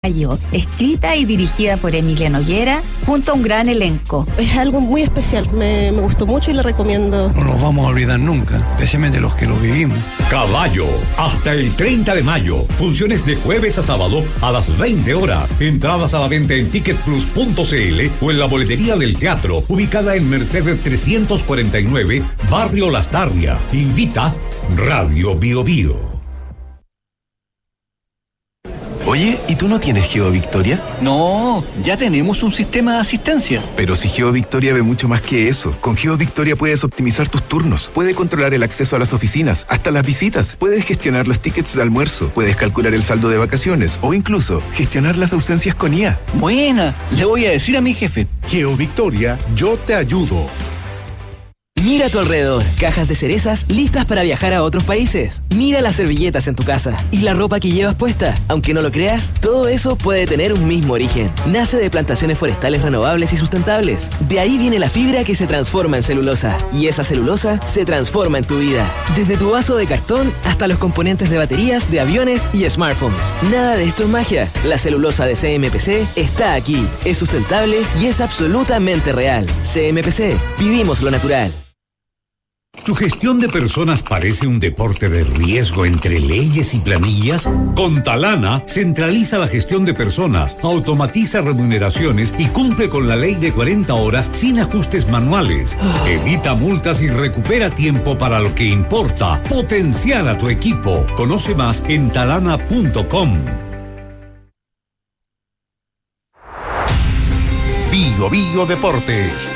Caballo, escrita y dirigida por Emilia Noguera, junto a un gran elenco. Es algo muy especial, me gustó mucho y le recomiendo. No los vamos a olvidar nunca, especialmente los que lo vivimos. Caballo, hasta el 30 de mayo. Funciones de jueves a sábado a las 20 horas. Entradas a la venta en ticketplus.cl o en la boletería del teatro, ubicada en Mercedes 349, Barrio Las Tarrias. Invita Radio Bio Bio. Oye, ¿y tú no tienes GeoVictoria? No, ya tenemos un sistema de asistencia. Pero si GeoVictoria ve mucho más que eso. Con GeoVictoria puedes optimizar tus turnos, puedes controlar el acceso a las oficinas, hasta las visitas, puedes gestionar los tickets de almuerzo, puedes calcular el saldo de vacaciones o incluso gestionar las ausencias con IA. Buena, le voy a decir a mi jefe. GeoVictoria, yo te ayudo. Mira a tu alrededor, cajas de cerezas listas para viajar a otros países. Mira las servilletas en tu casa y la ropa que llevas puesta. Aunque no lo creas, todo eso puede tener un mismo origen. Nace de plantaciones forestales renovables y sustentables. De ahí viene la fibra que se transforma en celulosa. Y esa celulosa se transforma en tu vida. Desde tu vaso de cartón hasta los componentes de baterías, de aviones y smartphones. Nada de esto es magia. La celulosa de CMPC está aquí. Es sustentable y es absolutamente real. CMPC, vivimos lo natural. ¿Tu gestión de personas parece un deporte de riesgo entre leyes y planillas? Con Talana, centraliza la gestión de personas, automatiza remuneraciones y cumple con la ley de 40 horas sin ajustes manuales. Evita multas y recupera tiempo para lo que importa. Potenciar a tu equipo. Conoce más en talana.com. Bio Bio Deportes.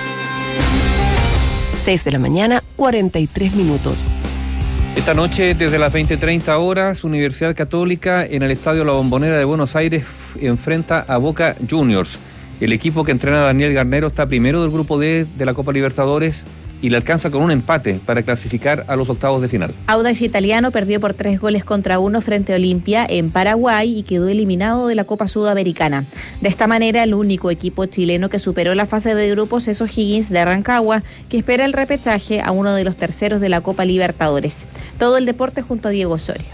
6 de la mañana, 43 minutos. Esta noche, desde las 20:30 horas, Universidad Católica en el Estadio La Bombonera de Buenos Aires enfrenta a Boca Juniors. El equipo que entrena a Daniel Garnero está primero del grupo D de la Copa Libertadores y le alcanza con un empate para clasificar a los octavos de final. Audax Italiano perdió por 3-1 frente a Olimpia en Paraguay y quedó eliminado de la Copa Sudamericana. De esta manera, el único equipo chileno que superó la fase de grupos es O'Higgins de Rancagua, que espera el repechaje a uno de los terceros de la Copa Libertadores. Todo el deporte junto a Diego Osorio.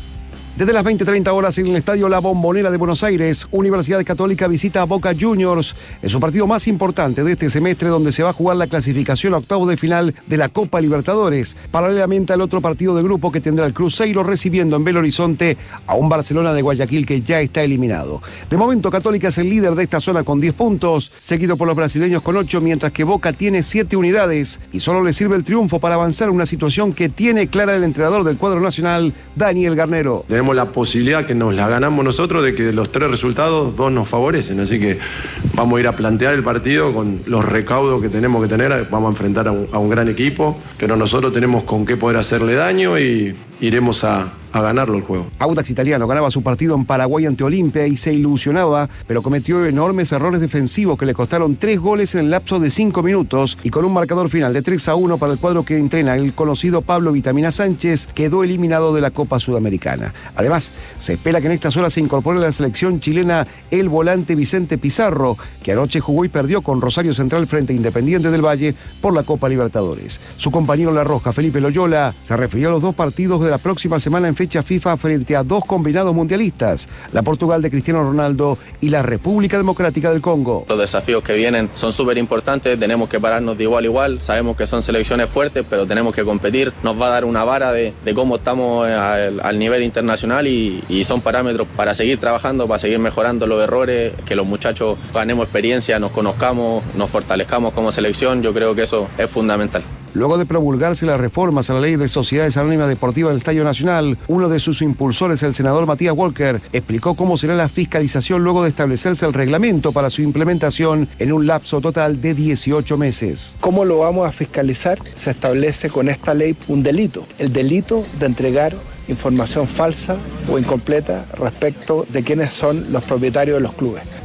Desde las 20:30 horas en el Estadio La Bombonera de Buenos Aires, Universidad Católica visita a Boca Juniors. Es un partido más importante de este semestre donde se va a jugar la clasificación a octavos de final de la Copa Libertadores. Paralelamente al otro partido de grupo que tendrá el Cruzeiro recibiendo en Belo Horizonte a un Barcelona de Guayaquil que ya está eliminado. De momento, Católica es el líder de esta zona con 10 puntos, seguido por los brasileños con 8, mientras que Boca tiene 7 unidades y solo le sirve el triunfo para avanzar, una situación que tiene clara el entrenador del cuadro nacional, Daniel Garnero. Tenemos la posibilidad que nos la ganamos nosotros de que de los 3 resultados 2 nos favorecen, así que vamos a ir a plantear el partido con los recaudos que tenemos que tener. Vamos a enfrentar a un gran equipo, pero nosotros tenemos con qué poder hacerle daño y iremos a ganarlo el juego. Audax Italiano ganaba su partido en Paraguay ante Olimpia y se ilusionaba, pero cometió enormes errores defensivos que le costaron 3 goles en el lapso de 5 minutos y con un marcador final de 3-1 para el cuadro que entrena el conocido Pablo Vitamina Sánchez, quedó eliminado de la Copa Sudamericana. Además, se espera que en estas horas se incorpore a la selección chilena el volante Vicente Pizarro, que anoche jugó y perdió con Rosario Central frente a Independiente del Valle por la Copa Libertadores. Su compañero en la Roja, Felipe Loyola, se refirió a los 2 partidos de la próxima semana en fecha FIFA frente a 2 combinados mundialistas, la Portugal de Cristiano Ronaldo y la República Democrática del Congo. Los desafíos que vienen son súper importantes, tenemos que pararnos de igual a igual, sabemos que son selecciones fuertes, pero tenemos que competir, nos va a dar una vara de cómo estamos al nivel internacional y son parámetros para seguir trabajando, para seguir mejorando los errores, que los muchachos ganemos experiencia, nos conozcamos, nos fortalezcamos como selección, yo creo que eso es fundamental. Luego de promulgarse las reformas a la ley de sociedades anónimas deportivas del Estadio Nacional, uno de sus impulsores, el senador Matías Walker, explicó cómo será la fiscalización luego de establecerse el reglamento para su implementación en un lapso total de 18 meses. ¿Cómo lo vamos a fiscalizar? Se establece con esta ley un delito, el delito de entregar información falsa o incompleta respecto de quiénes son los propietarios de los clubes.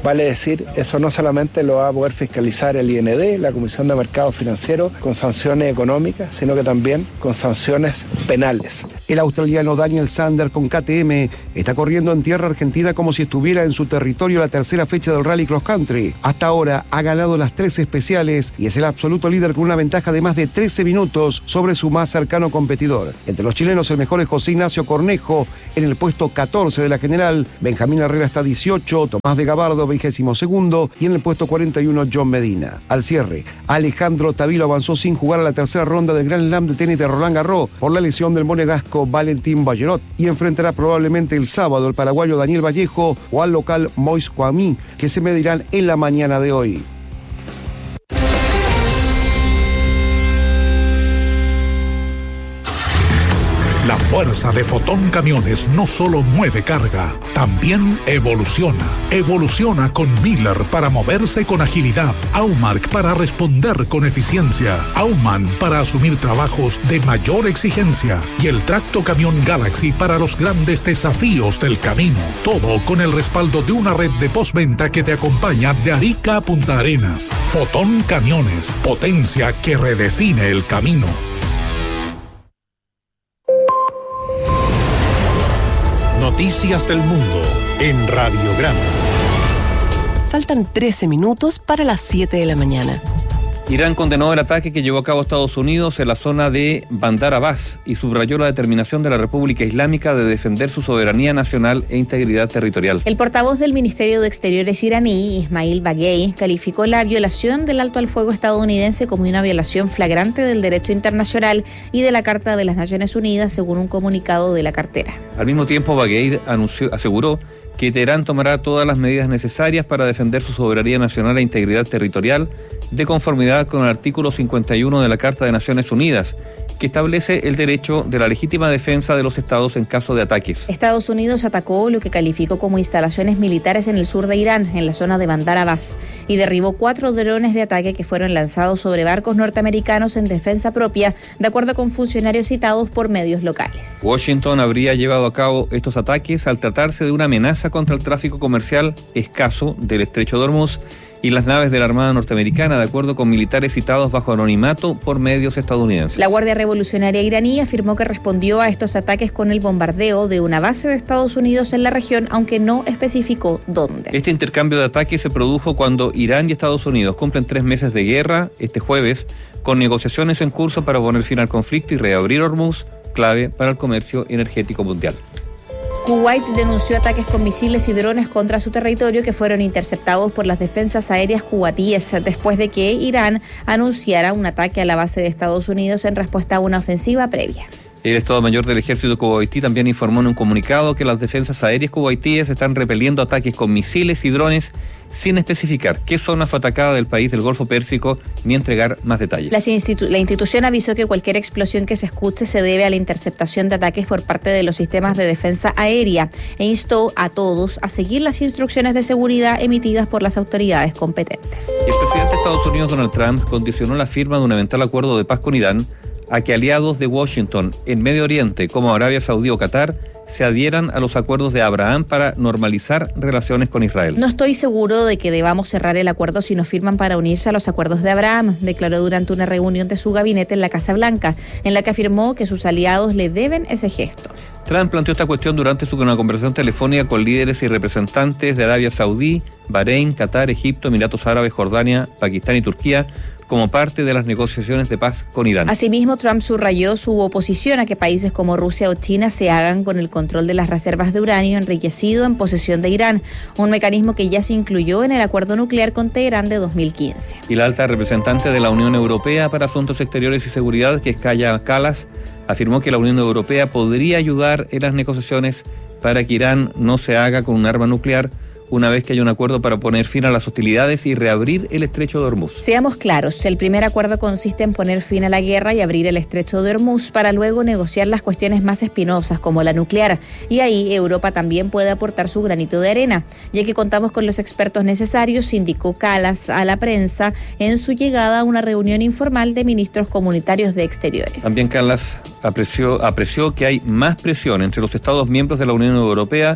Vale decir, eso no solamente lo va a poder fiscalizar el IND, la Comisión de Mercado Financiero, con sanciones económicas, sino que también con sanciones penales. El australiano Daniel Sander con KTM está corriendo en tierra argentina como si estuviera en su territorio la tercera fecha del Rally Cross Country. Hasta ahora ha ganado las 3 especiales y es el absoluto líder con una ventaja de más de 13 minutos sobre su más cercano competidor. Entre los chilenos el mejor es José Ignacio Cornejo en el puesto 14 de la general, Benjamín Herrera está 18, Tomás de Gabardo 22º y en el puesto 41 John Medina. Al cierre, Alejandro Tavilo avanzó sin jugar a la tercera ronda del Grand Slam de tenis de Roland Garros por la lesión del monegasco Valentín Ballerot y enfrentará probablemente el sábado al paraguayo Daniel Vallejo o al local Moise Kwame, que se medirán en la mañana de hoy. La fuerza de Fotón Camiones no solo mueve carga, también evoluciona. Evoluciona con Miller para moverse con agilidad, Aumark para responder con eficiencia, Aumann para asumir trabajos de mayor exigencia y el Tracto Camión Galaxy para los grandes desafíos del camino. Todo con el respaldo de una red de postventa que te acompaña de Arica a Punta Arenas. Fotón Camiones, potencia que redefine el camino. Noticias del Mundo en Radiograma. Faltan 13 minutos para las 7 de la mañana. Irán condenó el ataque que llevó a cabo Estados Unidos en la zona de Bandar Abbas y subrayó la determinación de la República Islámica de defender su soberanía nacional e integridad territorial. El portavoz del Ministerio de Exteriores iraní, Ismail Baghei, calificó la violación del alto al fuego estadounidense como una violación flagrante del derecho internacional y de la Carta de las Naciones Unidas, según un comunicado de la cartera. Al mismo tiempo, Baghei aseguró que Teherán tomará todas las medidas necesarias para defender su soberanía nacional e integridad territorial, de conformidad con el artículo 51 de la Carta de Naciones Unidas, que establece el derecho de la legítima defensa de los estados en caso de ataques. Estados Unidos atacó lo que calificó como instalaciones militares en el sur de Irán, en la zona de Bandar Abbas, y derribó 4 drones de ataque que fueron lanzados sobre barcos norteamericanos en defensa propia, de acuerdo con funcionarios citados por medios locales. Washington habría llevado a cabo estos ataques al tratarse de una amenaza contra el tráfico comercial escaso del Estrecho de Hormuz y las naves de la Armada norteamericana, de acuerdo con militares citados bajo anonimato por medios estadounidenses. La Guardia Revolucionaria iraní afirmó que respondió a estos ataques con el bombardeo de una base de Estados Unidos en la región, aunque no especificó dónde. Este intercambio de ataques se produjo cuando Irán y Estados Unidos cumplen 3 meses de guerra este jueves, con negociaciones en curso para poner fin al conflicto y reabrir Hormuz, clave para el comercio energético mundial. Kuwait denunció ataques con misiles y drones contra su territorio que fueron interceptados por las defensas aéreas kuwaitíes después de que Irán anunciara un ataque a la base de Estados Unidos en respuesta a una ofensiva previa. El Estado Mayor del Ejército kuwaití también informó en un comunicado que las defensas aéreas kuwaitíes están repeliendo ataques con misiles y drones sin especificar qué zona fue atacada del país del Golfo Pérsico ni entregar más detalles. La institución avisó que cualquier explosión que se escuche se debe a la interceptación de ataques por parte de los sistemas de defensa aérea e instó a todos a seguir las instrucciones de seguridad emitidas por las autoridades competentes. El presidente de Estados Unidos, Donald Trump, condicionó la firma de un eventual acuerdo de paz con Irán a que aliados de Washington en Medio Oriente como Arabia Saudí o Qatar se adhieran a los acuerdos de Abraham para normalizar relaciones con Israel. No estoy seguro de que debamos cerrar el acuerdo si no firman para unirse a los acuerdos de Abraham, declaró durante una reunión de su gabinete en la Casa Blanca, en la que afirmó que sus aliados le deben ese gesto. Trump planteó esta cuestión durante una conversación telefónica con líderes y representantes de Arabia Saudí, Bahrein, Qatar, Egipto, Emiratos Árabes, Jordania, Pakistán y Turquía, como parte de las negociaciones de paz con Irán. Asimismo, Trump subrayó su oposición a que países como Rusia o China se hagan con el control de las reservas de uranio enriquecido en posesión de Irán, un mecanismo que ya se incluyó en el acuerdo nuclear con Teherán de 2015. Y la alta representante de la Unión Europea para Asuntos Exteriores y Seguridad, que es Kaja Kallas, afirmó que la Unión Europea podría ayudar en las negociaciones para que Irán no se haga con un arma nuclear, una vez que haya un acuerdo para poner fin a las hostilidades y reabrir el estrecho de Hormuz. Seamos claros, el primer acuerdo consiste en poner fin a la guerra y abrir el estrecho de Hormuz para luego negociar las cuestiones más espinosas como la nuclear. Y ahí Europa también puede aportar su granito de arena, ya que contamos con los expertos necesarios, indicó Kallas a la prensa en su llegada a una reunión informal de ministros comunitarios de Exteriores. También Kallas apreció que hay más presión entre los Estados miembros de la Unión Europea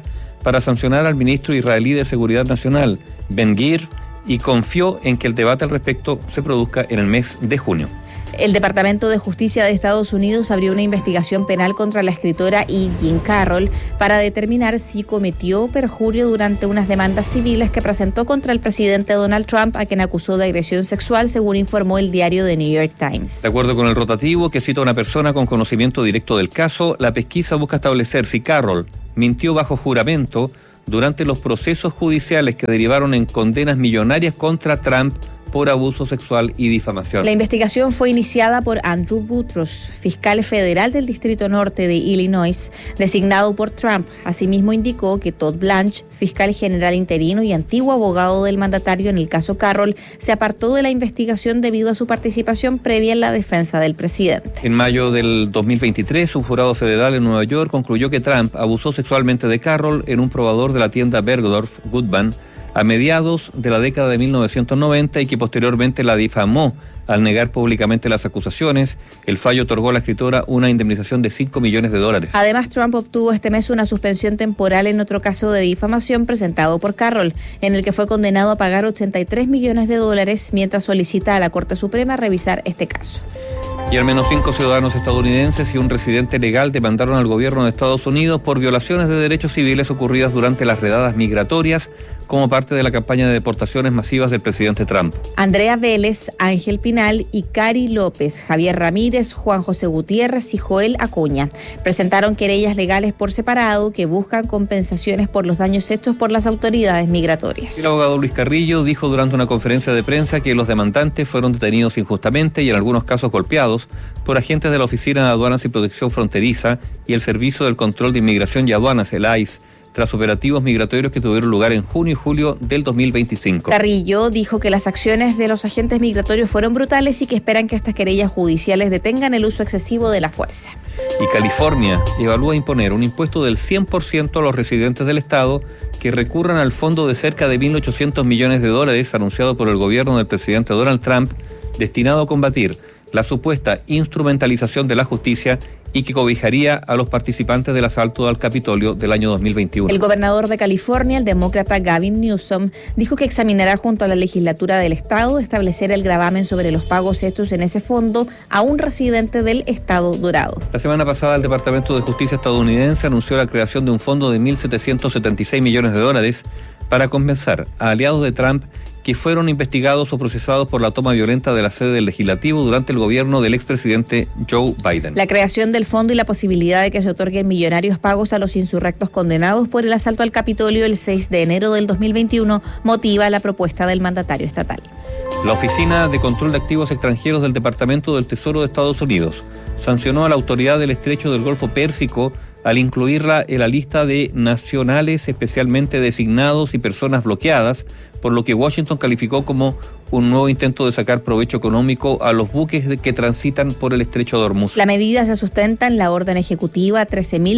para sancionar al ministro israelí de Seguridad Nacional, Ben-Gvir, y confió en que el debate al respecto se produzca en el mes de junio. El Departamento de Justicia de Estados Unidos abrió una investigación penal contra la escritora E. Jean Carroll para determinar si cometió perjurio durante unas demandas civiles que presentó contra el presidente Donald Trump, a quien acusó de agresión sexual, según informó el diario The New York Times. De acuerdo con el rotativo, que cita a una persona con conocimiento directo del caso, la pesquisa busca establecer si Carroll mintió bajo juramento durante los procesos judiciales que derivaron en condenas millonarias contra Trump por abuso sexual y difamación. La investigación fue iniciada por Andrew Boutros, fiscal federal del Distrito Norte de Illinois, designado por Trump. Asimismo indicó que Todd Blanche, fiscal general interino y antiguo abogado del mandatario en el caso Carroll, se apartó de la investigación debido a su participación previa en la defensa del presidente. En mayo del 2023, un jurado federal en Nueva York concluyó que Trump abusó sexualmente de Carroll en un probador de la tienda Bergdorf Goodman a mediados de la década de 1990 y que posteriormente la difamó al negar públicamente las acusaciones. El fallo otorgó a la escritora una indemnización de $5 millones. Además, Trump obtuvo este mes una suspensión temporal en otro caso de difamación presentado por Carroll, en el que fue condenado a pagar $83 millones mientras solicita a la Corte Suprema revisar este caso. Y al menos 5 ciudadanos estadounidenses y un residente legal demandaron al gobierno de Estados Unidos por violaciones de derechos civiles ocurridas durante las redadas migratorias como parte de la campaña de deportaciones masivas del presidente Trump. Andrea Vélez, Ángel Pinal y Cari López, Javier Ramírez, Juan José Gutiérrez y Joel Acuña presentaron querellas legales por separado que buscan compensaciones por los daños hechos por las autoridades migratorias. El abogado Luis Carrillo dijo durante una conferencia de prensa que los demandantes fueron detenidos injustamente y en algunos casos golpeados por agentes de la Oficina de Aduanas y Protección Fronteriza y el Servicio del Control de Inmigración y Aduanas, el ICE, tras operativos migratorios que tuvieron lugar en junio y julio del 2025. Carrillo dijo que las acciones de los agentes migratorios fueron brutales y que esperan que estas querellas judiciales detengan el uso excesivo de la fuerza. Y California evalúa imponer un impuesto del 100% a los residentes del estado que recurran al fondo de cerca de $1.800 millones anunciado por el gobierno del presidente Donald Trump, destinado a combatir la supuesta instrumentalización de la justicia y que cobijaría a los participantes del asalto al Capitolio del año 2021. El gobernador de California, el demócrata Gavin Newsom, dijo que examinará junto a la legislatura del estado establecer el gravamen sobre los pagos hechos en ese fondo a un residente del estado dorado. La semana pasada, el Departamento de Justicia estadounidense anunció la creación de un fondo de $1.776 millones para compensar a aliados de Trump que fueron investigados o procesados por la toma violenta de la sede del legislativo durante el gobierno del expresidente Joe Biden. La creación del fondo y la posibilidad de que se otorguen millonarios pagos a los insurrectos condenados por el asalto al Capitolio el 6 de enero del 2021 motiva la propuesta del mandatario estatal. La Oficina de Control de Activos Extranjeros del Departamento del Tesoro de Estados Unidos sancionó a la autoridad del Estrecho del Golfo Pérsico al incluirla en la lista de nacionales especialmente designados y personas bloqueadas, por lo que Washington calificó como un nuevo intento de sacar provecho económico a los buques que transitan por el Estrecho de Hormuz. La medida se sustenta en la orden ejecutiva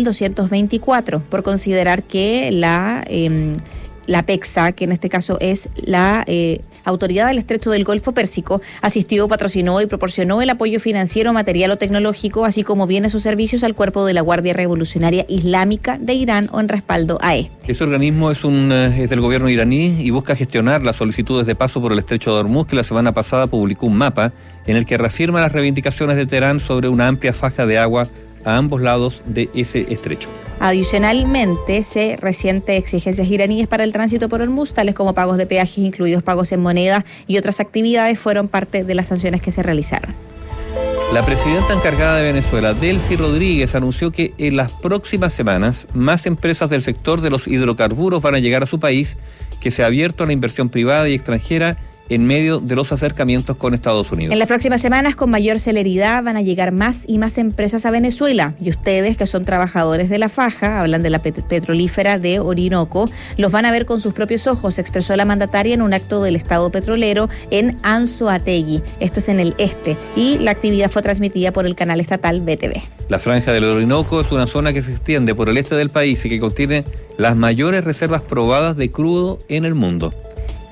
13.224 por considerar que la PEXA, que en este caso es la Autoridad del Estrecho del Golfo Pérsico, asistió, patrocinó y proporcionó el apoyo financiero, material o tecnológico, así como bienes o servicios al cuerpo de la Guardia Revolucionaria Islámica de Irán o en respaldo a este. Ese organismo es del gobierno iraní y busca gestionar las solicitudes de paso por el Estrecho de Hormuz, que la semana pasada publicó un mapa en el que reafirma las reivindicaciones de Teherán sobre una amplia faja de agua a ambos lados de ese estrecho. Adicionalmente, se resiente exigencias iraníes para el tránsito por Hormuz, tales como pagos de peajes, incluidos pagos en moneda, y otras actividades fueron parte de las sanciones que se realizaron. La presidenta encargada de Venezuela, Delcy Rodríguez, anunció que en las próximas semanas más empresas del sector de los hidrocarburos van a llegar a su país, que se ha abierto a la inversión privada y extranjera en medio de los acercamientos con Estados Unidos. En las próximas semanas, con mayor celeridad, van a llegar más y más empresas a Venezuela. Y ustedes, que son trabajadores de la faja, hablan de la petrolífera de Orinoco, los van a ver con sus propios ojos, expresó la mandataria en un acto del Estado petrolero en Anzoátegui. Esto es en el este. Y la actividad fue transmitida por el canal estatal BTV. La franja del Orinoco es una zona que se extiende por el este del país y que contiene las mayores reservas probadas de crudo en el mundo.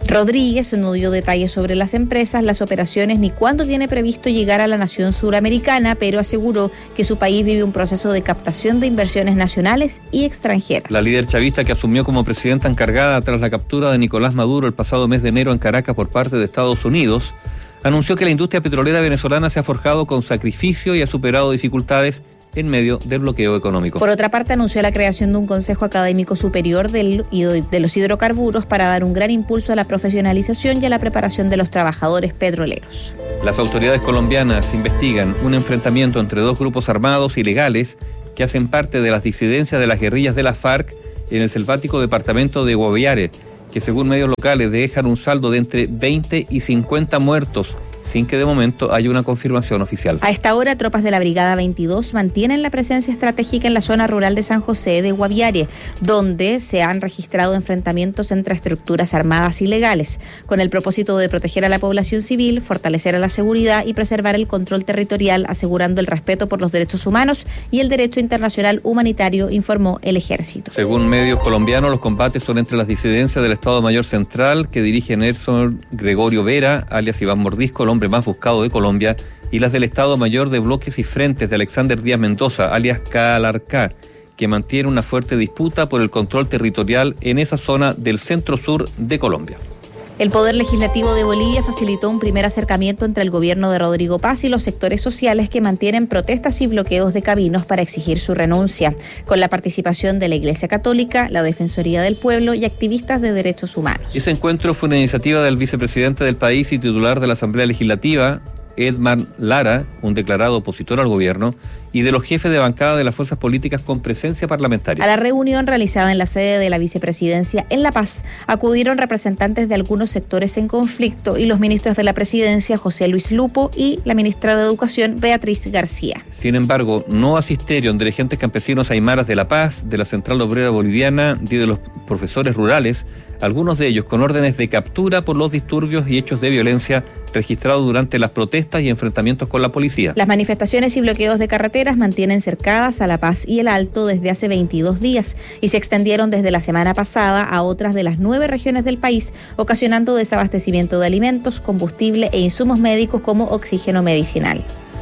Rodríguez no dio detalles sobre las empresas, las operaciones ni cuándo tiene previsto llegar a la nación suramericana, pero aseguró que su país vive un proceso de captación de inversiones nacionales y extranjeras. La líder chavista, que asumió como presidenta encargada tras la captura de Nicolás Maduro el pasado mes de enero en Caracas por parte de Estados Unidos, anunció que la industria petrolera venezolana se ha forjado con sacrificio y ha superado dificultades en medio del bloqueo económico. Por otra parte, anunció la creación de un Consejo Académico Superior de los Hidrocarburos para dar un gran impulso a la profesionalización y a la preparación de los trabajadores petroleros. Las autoridades colombianas investigan un enfrentamiento entre dos grupos armados ilegales que hacen parte de las disidencias de las guerrillas de las FARC en el selvático departamento de Guaviare, que según medios locales dejan un saldo de entre 20 y 50 muertos, sin que de momento haya una confirmación oficial. A esta hora, tropas de la Brigada 22 mantienen la presencia estratégica en la zona rural de San José de Guaviare, donde se han registrado enfrentamientos entre estructuras armadas ilegales, con el propósito de proteger a la población civil, fortalecer a la seguridad y preservar el control territorial, asegurando el respeto por los derechos humanos y el derecho internacional humanitario, informó el Ejército. Según medios colombianos, los combates son entre las disidencias del Estado Mayor Central, que dirige Nelson Gregorio Vera, alias Iván Mordisco, el hombre más buscado de Colombia, y las del Estado Mayor de Bloques y Frentes de Alexander Díaz Mendoza, alias Calarcá, que mantiene una fuerte disputa por el control territorial en esa zona del centro-sur de Colombia. El Poder Legislativo de Bolivia facilitó un primer acercamiento entre el gobierno de Rodrigo Paz y los sectores sociales que mantienen protestas y bloqueos de caminos para exigir su renuncia, con la participación de la Iglesia Católica, la Defensoría del Pueblo y activistas de derechos humanos. Ese encuentro fue una iniciativa del vicepresidente del país y titular de la Asamblea Legislativa, Edmar Lara, un declarado opositor al gobierno, y de los jefes de bancada de las fuerzas políticas con presencia parlamentaria. A la reunión realizada en la sede de la vicepresidencia en La Paz acudieron representantes de algunos sectores en conflicto y los ministros de la presidencia, José Luis Lupo, y la ministra de Educación, Beatriz García. Sin embargo, no asistieron dirigentes campesinos aymaras de La Paz, de la Central Obrera Boliviana y de los profesores rurales, algunos de ellos con órdenes de captura por los disturbios y hechos de violencia registrados durante las protestas y enfrentamientos con la policía. Las manifestaciones y bloqueos de carreteras mantienen cercadas a La Paz y el Alto desde hace 22 días y se extendieron desde la semana pasada a otras de las 9 regiones del país, ocasionando desabastecimiento de alimentos, combustible e insumos médicos como oxígeno medicinal.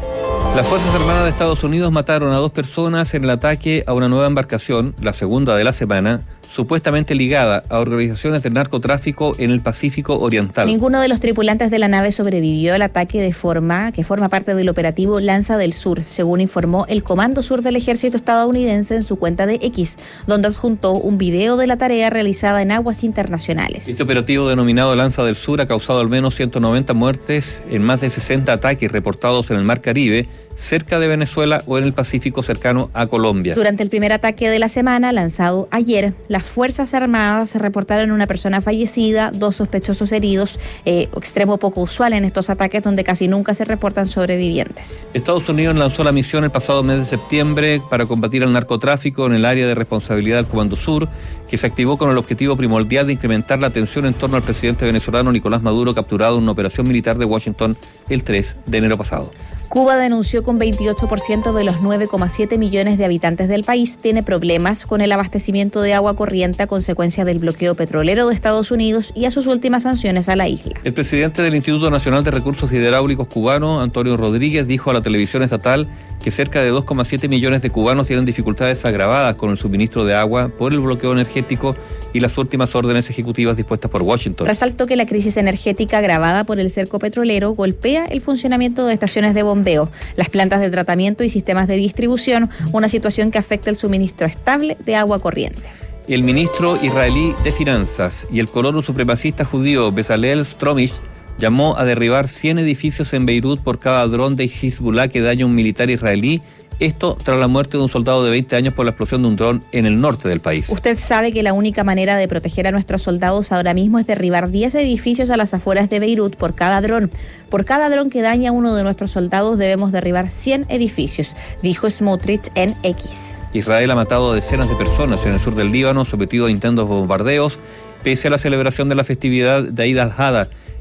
Las Fuerzas Armadas de Estados Unidos mataron a 2 personas en el ataque a una nueva embarcación, la segunda de la semana, supuestamente ligada a organizaciones de narcotráfico en el Pacífico Oriental. Ninguno de los tripulantes de la nave sobrevivió al ataque que forma parte del operativo Lanza del Sur, según informó el Comando Sur del Ejército estadounidense en su cuenta de X, donde adjuntó un video de la tarea realizada en aguas internacionales. Este operativo denominado Lanza del Sur ha causado al menos 190 muertes en más de 60 ataques reportados en el Mar Caribe, cerca de Venezuela o en el Pacífico cercano a Colombia. Durante el primer ataque de la semana, lanzado ayer, las Fuerzas Armadas reportaron una persona fallecida, 2 sospechosos heridos, extremo poco usual en estos ataques donde casi nunca se reportan sobrevivientes. Estados Unidos lanzó la misión el pasado mes de septiembre para combatir el narcotráfico en el área de responsabilidad del Comando Sur, que se activó con el objetivo primordial de incrementar la atención en torno al presidente venezolano Nicolás Maduro, capturado en una operación militar de Washington el 3 de enero pasado. Cuba denunció que un 28% de los 9,7 millones de habitantes del país tiene problemas con el abastecimiento de agua corriente a consecuencia del bloqueo petrolero de Estados Unidos y a sus últimas sanciones a la isla. El presidente del Instituto Nacional de Recursos Hidráulicos cubano, Antonio Rodríguez, dijo a la televisión estatal que cerca de 2,7 millones de cubanos tienen dificultades agravadas con el suministro de agua por el bloqueo energético y las últimas órdenes ejecutivas dispuestas por Washington. Resaltó que la crisis energética agravada por el cerco petrolero golpea el funcionamiento de estaciones de bombeo, las plantas de tratamiento y sistemas de distribución, una situación que afecta el suministro estable de agua corriente. El ministro israelí de Finanzas y el colono supremacista judío Bezalel Stromish llamó a derribar 100 edificios en Beirut por cada dron de Hezbollah que daña un militar israelí. Esto tras la muerte de un soldado de 20 años por la explosión de un dron en el norte del país. Usted sabe que la única manera de proteger a nuestros soldados ahora mismo es derribar 10 edificios a las afueras de Beirut por cada dron. Por cada dron que daña a uno de nuestros soldados debemos derribar 100 edificios, dijo Smotrich en X. Israel ha matado a decenas de personas en el sur del Líbano, sometido a intensos bombardeos, pese a la celebración de la festividad de Eid al-Adha,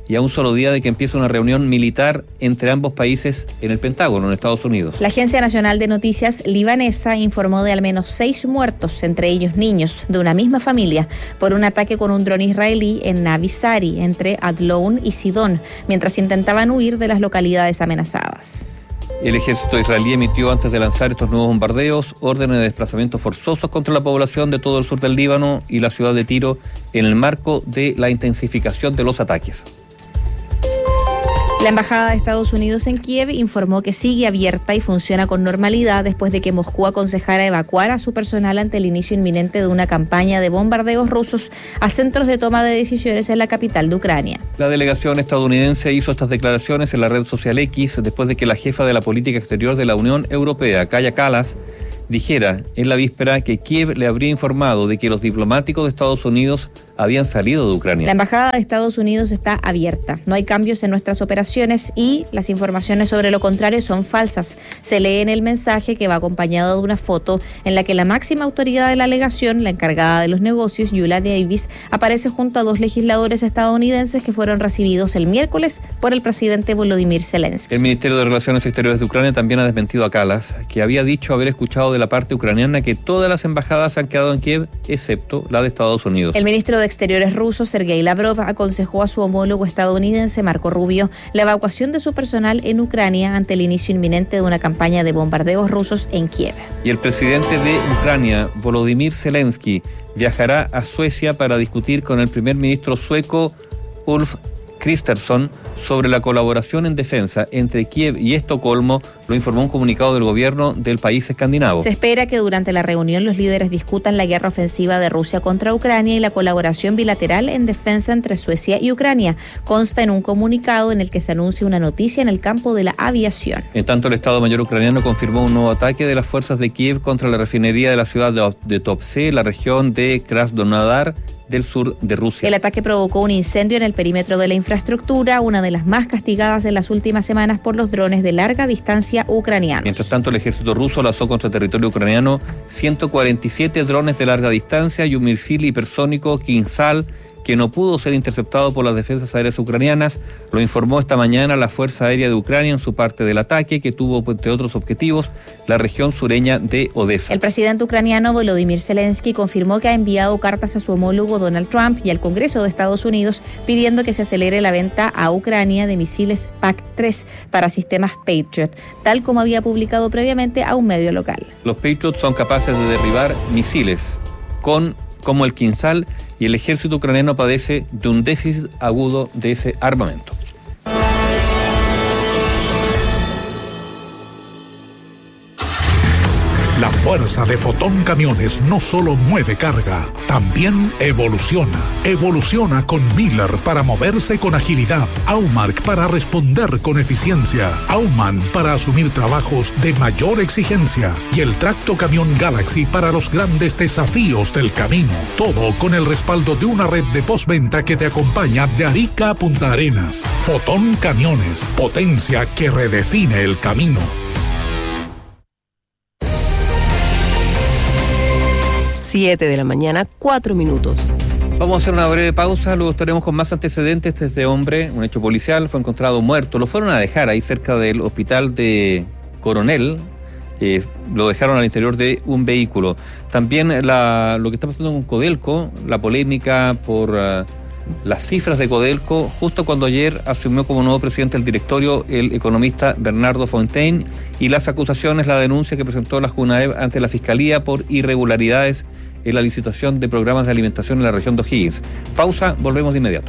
y a un solo día de que empiece una reunión militar entre ambos países en el Pentágono, en Estados Unidos. La Agencia Nacional de Noticias libanesa informó de al menos 6 muertos, entre ellos niños, de una misma familia, por un ataque con un dron israelí en Navisari, entre Adlon y Sidón, mientras intentaban huir de las localidades amenazadas. El ejército israelí emitió, antes de lanzar estos nuevos bombardeos, órdenes de desplazamiento forzosos contra la población de todo el sur del Líbano y la ciudad de Tiro en el marco de la intensificación de los ataques. La Embajada de Estados Unidos en Kiev informó que sigue abierta y funciona con normalidad después de que Moscú aconsejara evacuar a su personal ante el inicio inminente de una campaña de bombardeos rusos a centros de toma de decisiones en la capital de Ucrania. La delegación estadounidense hizo estas declaraciones en la red social X después de que la jefa de la política exterior de la Unión Europea, Kaja Kallas, dijera en la víspera que Kiev le habría informado de que los diplomáticos de Estados Unidos habían salido de Ucrania. La Embajada de Estados Unidos está abierta. No hay cambios en nuestras operaciones y las informaciones sobre lo contrario son falsas. Se lee en el mensaje, que va acompañado de una foto en la que la máxima autoridad de la legación, la encargada de los negocios, Eula Davis, aparece junto a 2 legisladores estadounidenses que fueron recibidos el miércoles por el presidente Volodymyr Zelensky. El Ministerio de Relaciones Exteriores de Ucrania también ha desmentido a Kallas, que había dicho haber escuchado de la parte ucraniana que todas las embajadas han quedado en Kiev, excepto la de Estados Unidos. El ministro de Exteriores ruso, Sergei Lavrov, aconsejó a su homólogo estadounidense, Marco Rubio, la evacuación de su personal en Ucrania ante el inicio inminente de una campaña de bombardeos rusos en Kiev. Y el presidente de Ucrania, Volodymyr Zelensky, viajará a Suecia para discutir con el primer ministro sueco, Ulf Kristersson, sobre la colaboración en defensa entre Kiev y Estocolmo, lo informó un comunicado del gobierno del país escandinavo. Se espera que durante la reunión los líderes discutan la guerra ofensiva de Rusia contra Ucrania y la colaboración bilateral en defensa entre Suecia y Ucrania. Consta en un comunicado en el que se anuncia una noticia en el campo de la aviación. En tanto, el Estado Mayor ucraniano confirmó un nuevo ataque de las fuerzas de Kiev contra la refinería de la ciudad de Topse, la región de Krasnodar, del sur de Rusia. El ataque provocó un incendio en el perímetro de la infraestructura, una de las más castigadas en las últimas semanas por los drones de larga distancia ucranianos. Mientras tanto, el ejército ruso lanzó contra territorio ucraniano 147 drones de larga distancia y un misil hipersónico Kinzhal, que no pudo ser interceptado por las defensas aéreas ucranianas. Lo informó esta mañana la Fuerza Aérea de Ucrania en su parte del ataque, que tuvo, entre otros objetivos, la región sureña de Odessa. El presidente ucraniano Volodymyr Zelensky confirmó que ha enviado cartas a su homólogo Donald Trump y al Congreso de Estados Unidos pidiendo que se acelere la venta a Ucrania de misiles PAC-3 para sistemas Patriot, tal como había publicado previamente a un medio local. Los Patriot son capaces de derribar misiles como el Kinzhal, y el ejército ucraniano padece de un déficit agudo de ese armamento. La fuerza de Fotón Camiones no solo mueve carga, también evoluciona. Evoluciona con Miller para moverse con agilidad, Aumark para responder con eficiencia, Aumann para asumir trabajos de mayor exigencia y el Tracto Camión Galaxy para los grandes desafíos del camino. Todo con el respaldo de una red de postventa que te acompaña de Arica a Punta Arenas. Fotón Camiones, potencia que redefine el camino. 7 de la mañana, 4 minutos. Vamos a hacer una breve pausa, luego estaremos con más antecedentes de este hombre. Un hecho policial, fue encontrado muerto. Lo fueron a dejar ahí cerca del hospital de Coronel. Lo dejaron al interior de un vehículo. También lo que está pasando con Codelco, la polémica por las cifras de Codelco, justo cuando ayer asumió como nuevo presidente del directorio el economista Bernardo Fontaine, y las acusaciones, la denuncia que presentó la Junaev ante la Fiscalía por irregularidades en la licitación de programas de alimentación en la región de O'Higgins. Pausa, volvemos de inmediato.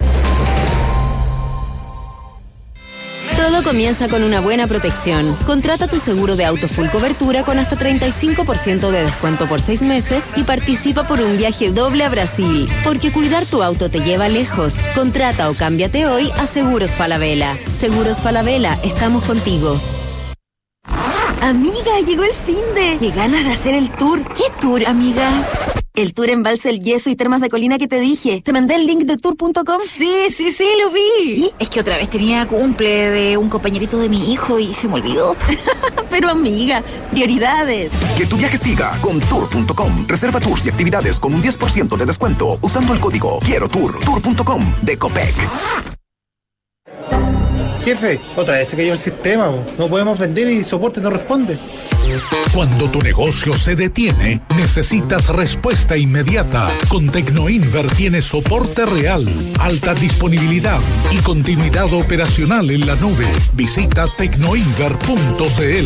Todo comienza con una buena protección. Contrata tu seguro de auto full cobertura con hasta 35% de descuento por 6 meses y participa por un viaje doble a Brasil. Porque cuidar tu auto te lleva lejos. Contrata o cámbiate hoy a Seguros Falabella. Seguros Falabella, estamos contigo. Amiga, llegó el finde. Qué ganas de hacer el tour. ¿Qué tour, amiga? El tour Embalse El Yeso y Termas de Colina que te dije. ¿Te mandé el link de tour.com? Sí, lo vi. Es que otra vez tenía cumple de un compañerito de mi hijo y se me olvidó. Pero amiga, prioridades. Que tu viaje siga con tour.com. Reserva tours y actividades con un 10% de descuento usando el código Quiero Tour. Tour.com de Copec. Jefe, otra vez se cayó el sistema. No podemos vender y soporte no responde. Cuando tu negocio se detiene, necesitas respuesta inmediata. Con Tecnoinver tienes soporte real, alta disponibilidad y continuidad operacional en la nube. Visita tecnoinver.cl.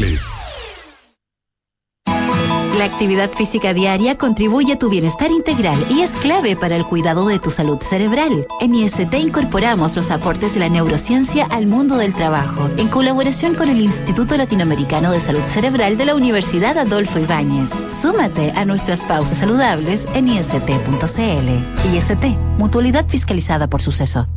La actividad física diaria contribuye a tu bienestar integral y es clave para el cuidado de tu salud cerebral. En IST incorporamos los aportes de la neurociencia al mundo del trabajo, en colaboración con el Instituto Latinoamericano de Salud Cerebral de la Universidad Adolfo Ibáñez. Súmate a nuestras pausas saludables en ist.cl. IST, mutualidad fiscalizada por Suceso.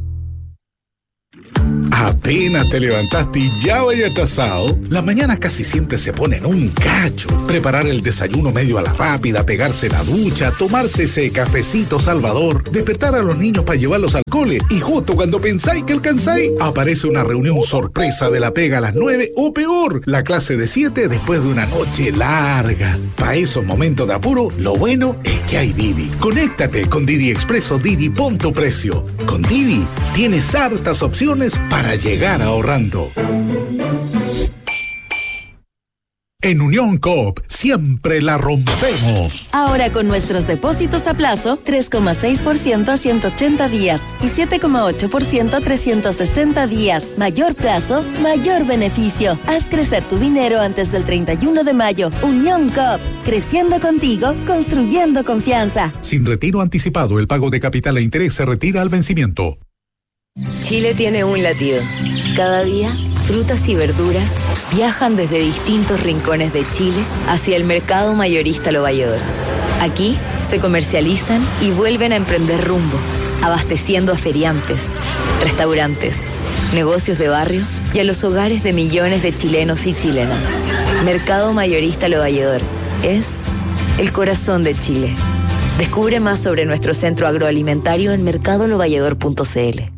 Apenas te levantaste y ya vaya atrasado. Las mañanas casi siempre se ponen un cacho. Preparar el desayuno medio a la rápida, pegarse la ducha, tomarse ese cafecito salvador, despertar a los niños para llevarlos al cole y justo cuando pensáis que alcanzáis, aparece una reunión sorpresa de la pega a las 9 o peor, la clase de 7 después de una noche larga. Para esos momentos de apuro, lo bueno es que hay Didi. Conéctate con Didi Expreso Didi Punto Precio. Con Didi tienes hartas opciones para llegar ahorrando. En Unión Coop siempre la rompemos. Ahora con nuestros depósitos a plazo, 3,6% a 180 días y 7,8% a 360 días. Mayor plazo, mayor beneficio. Haz crecer tu dinero antes del 31 de mayo. Unión Coop, creciendo contigo, construyendo confianza. Sin retiro anticipado, el pago de capital e interés se retira al vencimiento. Chile tiene un latido. Cada día, frutas y verduras viajan desde distintos rincones de Chile hacia el mercado mayorista Lo Valledor. Aquí se comercializan y vuelven a emprender rumbo, abasteciendo a feriantes, restaurantes, negocios de barrio y a los hogares de millones de chilenos y chilenas. Mercado mayorista Lo Valledor es el corazón de Chile. Descubre más sobre nuestro centro agroalimentario en mercadolovalledor.cl.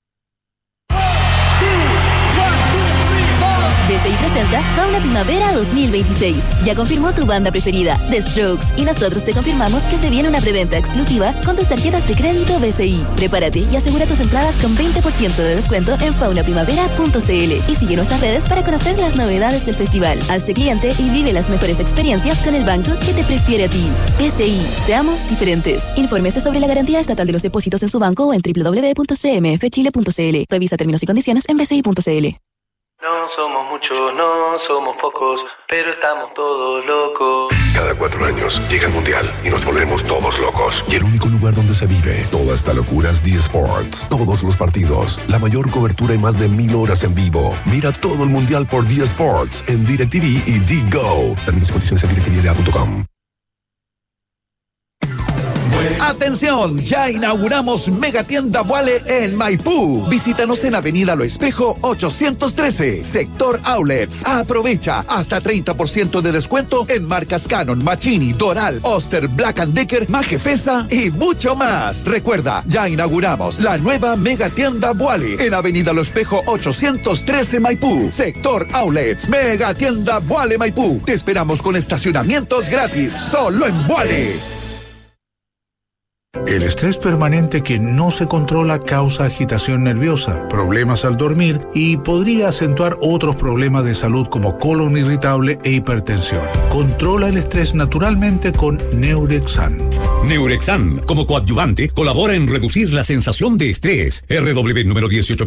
BCI presenta Fauna Primavera 2026. Ya confirmó tu banda preferida, The Strokes, y nosotros te confirmamos que se viene una preventa exclusiva con tus tarjetas de crédito BCI. Prepárate y asegura tus entradas con 20% de descuento en faunaprimavera.cl y sigue nuestras redes para conocer las novedades del festival. Hazte cliente y vive las mejores experiencias con el banco que te prefiere a ti. BCI, seamos diferentes. Infórmese sobre la garantía estatal de los depósitos en su banco o en www.cmfchile.cl. Revisa términos y condiciones en bci.cl. No somos muchos, no somos pocos, pero estamos todos locos. Cada 4 años llega el Mundial y nos volvemos todos locos. Y el único lugar donde se vive toda esta locura es D-Sports. Todos los partidos, la mayor cobertura y más de 1000 horas en vivo. Mira todo el Mundial por D-Sports en DirecTV y D-Go. Términos y condiciones en directvda.com. ¡Atención! Ya inauguramos Megatienda Vuale en Maipú. Visítanos en Avenida Lo Espejo 813, Sector Outlets. Aprovecha hasta 30% de descuento en marcas Canon, Machini, Doral, Oster, Black & Decker, Majefesa y mucho más. Recuerda, ya inauguramos la nueva Megatienda Vuale en Avenida Lo Espejo 813 Maipú, Sector Outlets. Megatienda Vuale Maipú. Te esperamos con estacionamientos gratis, solo en Vuale. El estrés permanente que no se controla causa agitación nerviosa, problemas al dormir y podría acentuar otros problemas de salud como colon irritable e hipertensión. Controla el estrés naturalmente con Neurexan. Neurexan, como coadyuvante, colabora en reducir la sensación de estrés. RW número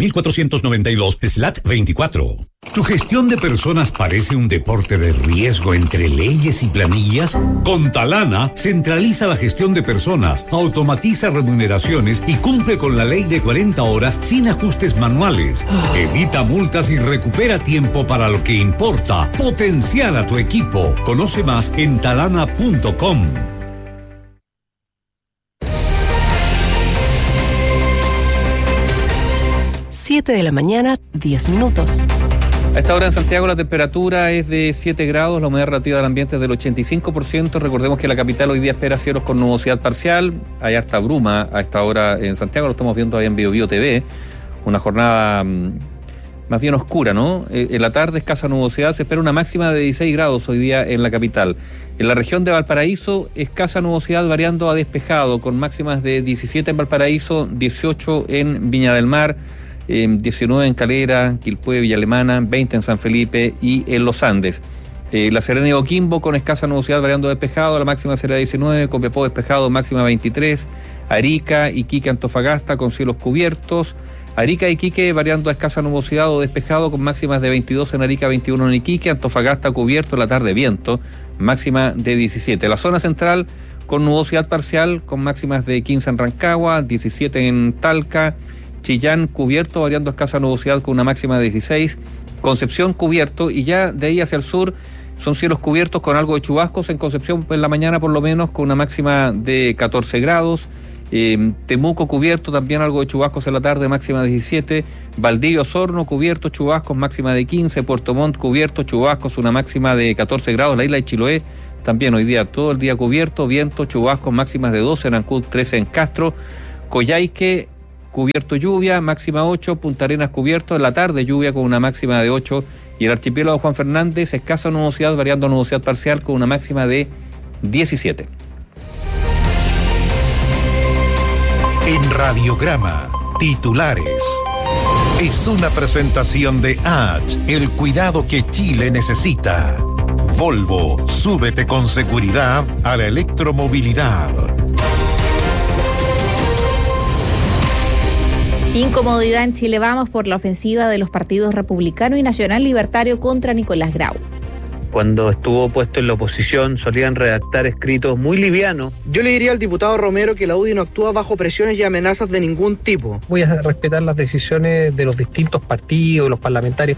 18492/24. ¿Tu gestión de personas parece un deporte de riesgo entre leyes y planillas? Con Talana, centraliza la gestión de personas, automatiza remuneraciones y cumple con la ley de 40 horas sin ajustes manuales. Evita multas y recupera tiempo para lo que importa. Potenciar a tu equipo. Conoce más en talana.com. 7 de la mañana, 10 minutos. A esta hora en Santiago la temperatura es de 7 grados, la humedad relativa del ambiente es del 85%. Recordemos que la capital hoy día espera cielos con nubosidad parcial. Hay harta bruma a esta hora en Santiago, lo estamos viendo ahí en BioBio TV. Una jornada más bien oscura, ¿no? En la tarde escasa nubosidad, se espera una máxima de 16 grados hoy día en la capital. En la región de Valparaíso, escasa nubosidad variando a despejado, con máximas de 17 en Valparaíso, 18 en Viña del Mar. 19 en Calera, Quilpué, Villa Alemana, 20 en San Felipe y en Los Andes. La Serena y Coquimbo con escasa nubosidad variando despejado, la máxima será 19, Copiapó despejado, máxima 23, Arica, Iquique, Antofagasta con cielos cubiertos, Arica y Iquique variando a escasa nubosidad o despejado con máximas de 22 en Arica, 21 en Iquique, Antofagasta cubierto, la tarde viento, máxima de 17. La zona central con nubosidad parcial con máximas de 15 en Rancagua, 17 en Talca, Chillán cubierto variando a escasa nubosidad con una máxima de 16, Concepción cubierto y ya de ahí hacia el sur son cielos cubiertos con algo de chubascos en Concepción en la mañana por lo menos con una máxima de 14 grados, Temuco cubierto, también algo de chubascos en la tarde, máxima de 17, Valdivia, Osorno cubierto, chubascos, máxima de 15, Puerto Montt cubierto, chubascos, una máxima de 14 grados, la isla de Chiloé también hoy día todo el día cubierto, viento, chubascos, máximas de 12, en Ancud 13 en Castro, Coyhaique cubierto, lluvia, máxima 8, Punta Arenas cubierto, en la tarde lluvia con una máxima de 8 y el archipiélago Juan Fernández escasa nubosidad variando a nubosidad parcial con una máxima de 17. En Radiograma, titulares. Es una presentación de H, el cuidado que Chile necesita. Volvo, súbete con seguridad a la electromovilidad. Incomodidad en Chile Vamos por la ofensiva de los partidos republicano y nacional libertario contra Nicolás Grau. Cuando estuvo puesto en la oposición solían redactar escritos muy livianos. Yo le diría al diputado Romero que la UDI no actúa bajo presiones y amenazas de ningún tipo. Voy a respetar las decisiones de los distintos partidos, los parlamentarios.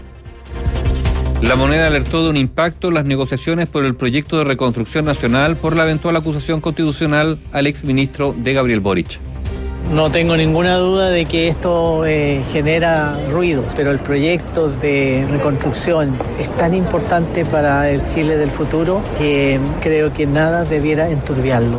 La Moneda alertó de un impacto en las negociaciones por el proyecto de reconstrucción nacional por la eventual acusación constitucional al exministro de Gabriel Boric. No tengo ninguna duda de que esto genera ruidos, pero el proyecto de reconstrucción es tan importante para el Chile del futuro que creo que nada debiera enturbiarlo.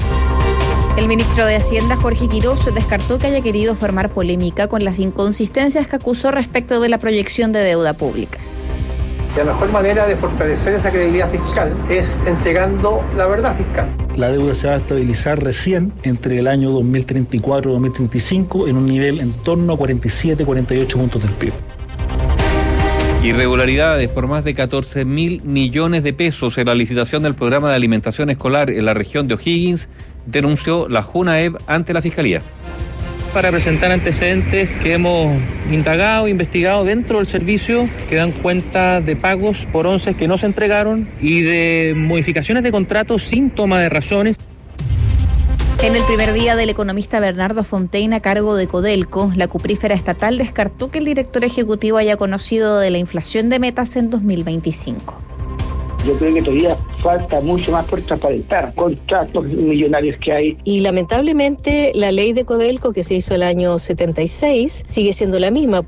El ministro de Hacienda, Jorge Quirós, descartó que haya querido formar polémica con las inconsistencias que acusó respecto de la proyección de deuda pública. La mejor manera de fortalecer esa credibilidad fiscal es entregando la verdad fiscal. La deuda se va a estabilizar recién entre el año 2034 y 2035 en un nivel en torno a 47-48 puntos del PIB. Irregularidades por más de 14.000 millones de pesos en la licitación del programa de alimentación escolar en la región de O'Higgins, denunció la JUNAEB ante la Fiscalía. Para presentar antecedentes que hemos indagado, investigado dentro del servicio, que dan cuenta de pagos por onces que no se entregaron y de modificaciones de contratos sin toma de razones. En el primer día del economista Bernardo Fontaine a cargo de Codelco, la cuprífera estatal descartó que el director ejecutivo haya conocido de la inflación de metas en 2025. Yo creo que todavía falta mucho más por transparentar contratos millonarios que hay. Y lamentablemente la ley de Codelco que se hizo el año 76 sigue siendo la misma.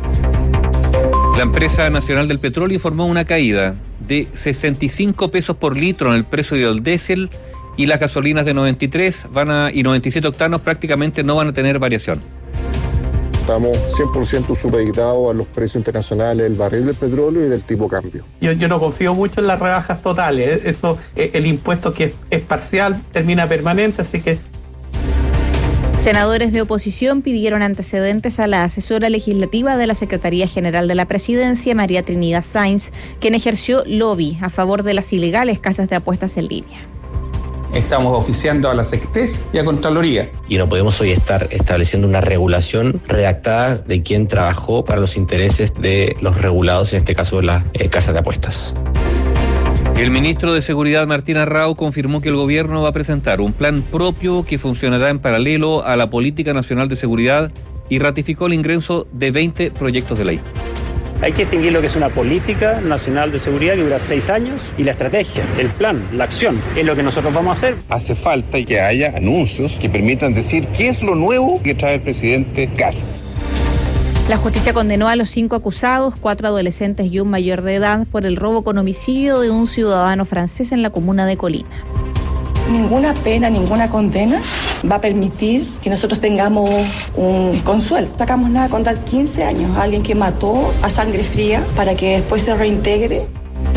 La empresa nacional del petróleo informó una caída de 65 pesos por litro en el precio del diésel y las gasolinas de 93 y 97 octanos prácticamente no van a tener variación. Estamos 100% supeditados a los precios internacionales del barril del petróleo y del tipo de cambio. Yo no confío mucho en las rebajas totales. Eso, el impuesto que es parcial termina permanente, así que... Senadores de oposición pidieron antecedentes a la asesora legislativa de la Secretaría General de la Presidencia, María Trinidad Sáenz, quien ejerció lobby a favor de las ilegales casas de apuestas en línea. Estamos oficiando a la SECTES y a Contraloría. Y no podemos hoy estar estableciendo una regulación redactada de quien trabajó para los intereses de los regulados, en este caso de las casas de apuestas. El ministro de Seguridad, Martín Arrau, confirmó que el gobierno va a presentar un plan propio que funcionará en paralelo a la Política Nacional de Seguridad y ratificó el ingreso de 20 proyectos de ley. Hay que distinguir lo que es una política nacional de seguridad que dura 6 años y la estrategia, el plan, la acción, es lo que nosotros vamos a hacer. Hace falta que haya anuncios que permitan decir qué es lo nuevo que trae el presidente Kast. La justicia condenó a los 5 acusados, 4 adolescentes y un mayor de edad, por el robo con homicidio de un ciudadano francés en la comuna de Colina. Ninguna pena, ninguna condena va a permitir que nosotros tengamos un consuelo. No sacamos nada contar 15 años a alguien que mató a sangre fría para que después se reintegre.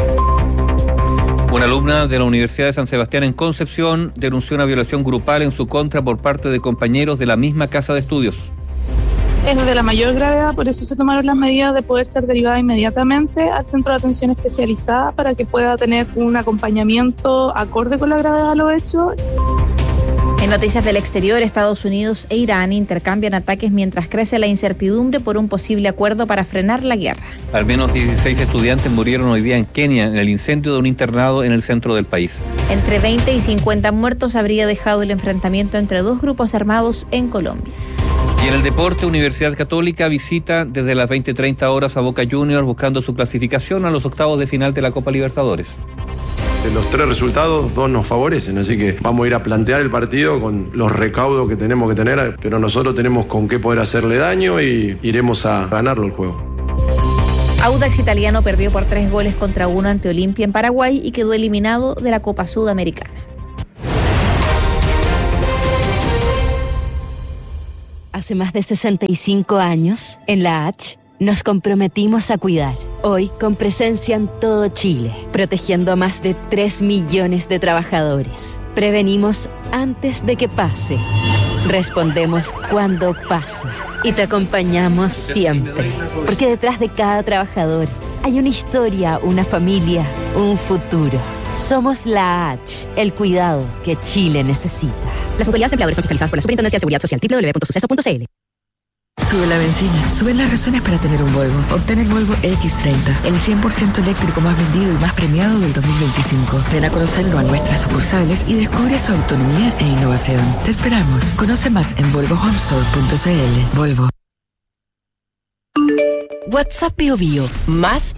Una alumna de la Universidad de San Sebastián en Concepción denunció una violación grupal en su contra por parte de compañeros de la misma casa de estudios. es de la mayor gravedad, por eso se tomaron las medidas de poder ser derivada inmediatamente al centro de atención especializada para que pueda tener un acompañamiento acorde con la gravedad de los hechos. En noticias del exterior, Estados Unidos e Irán intercambian ataques mientras crece la incertidumbre por un posible acuerdo para frenar la guerra. Al menos 16 estudiantes murieron hoy día en Kenia en el incendio de un internado en el centro del país. Entre 20 y 50 muertos habría dejado el enfrentamiento entre dos grupos armados en Colombia. Y en el deporte, Universidad Católica visita desde las 20:30 horas a Boca Juniors buscando su clasificación a los octavos de final de la Copa Libertadores. De los 3 resultados, 2 nos favorecen, así que vamos a ir a plantear el partido con los recaudos que tenemos que tener, pero nosotros tenemos con qué poder hacerle daño y iremos a ganarlo el juego. Audax Italiano perdió por 3-1 ante Olimpia en Paraguay y quedó eliminado de la Copa Sudamericana. Hace más de 65 años, en la H, nos comprometimos a cuidar. Hoy, con presencia en todo Chile, protegiendo a más de 3 millones de trabajadores. Prevenimos antes de que pase. Respondemos cuando pasa. Y te acompañamos siempre. Porque detrás de cada trabajador hay una historia, una familia, un futuro. Somos la H, el cuidado que Chile necesita. Las mutualidades empleadores son fiscalizadas por la Superintendencia de Seguridad Social, www.suceso.cl. Sube la benzina, suben las razones para tener un Volvo. Obtén el Volvo X30, el 100% eléctrico más vendido y más premiado del 2025. Ven a conocerlo a nuestras sucursales y descubre su autonomía e innovación. Te esperamos. Conoce más en volvohomestore.cl. Volvo. WhatsApp Bio Bio, más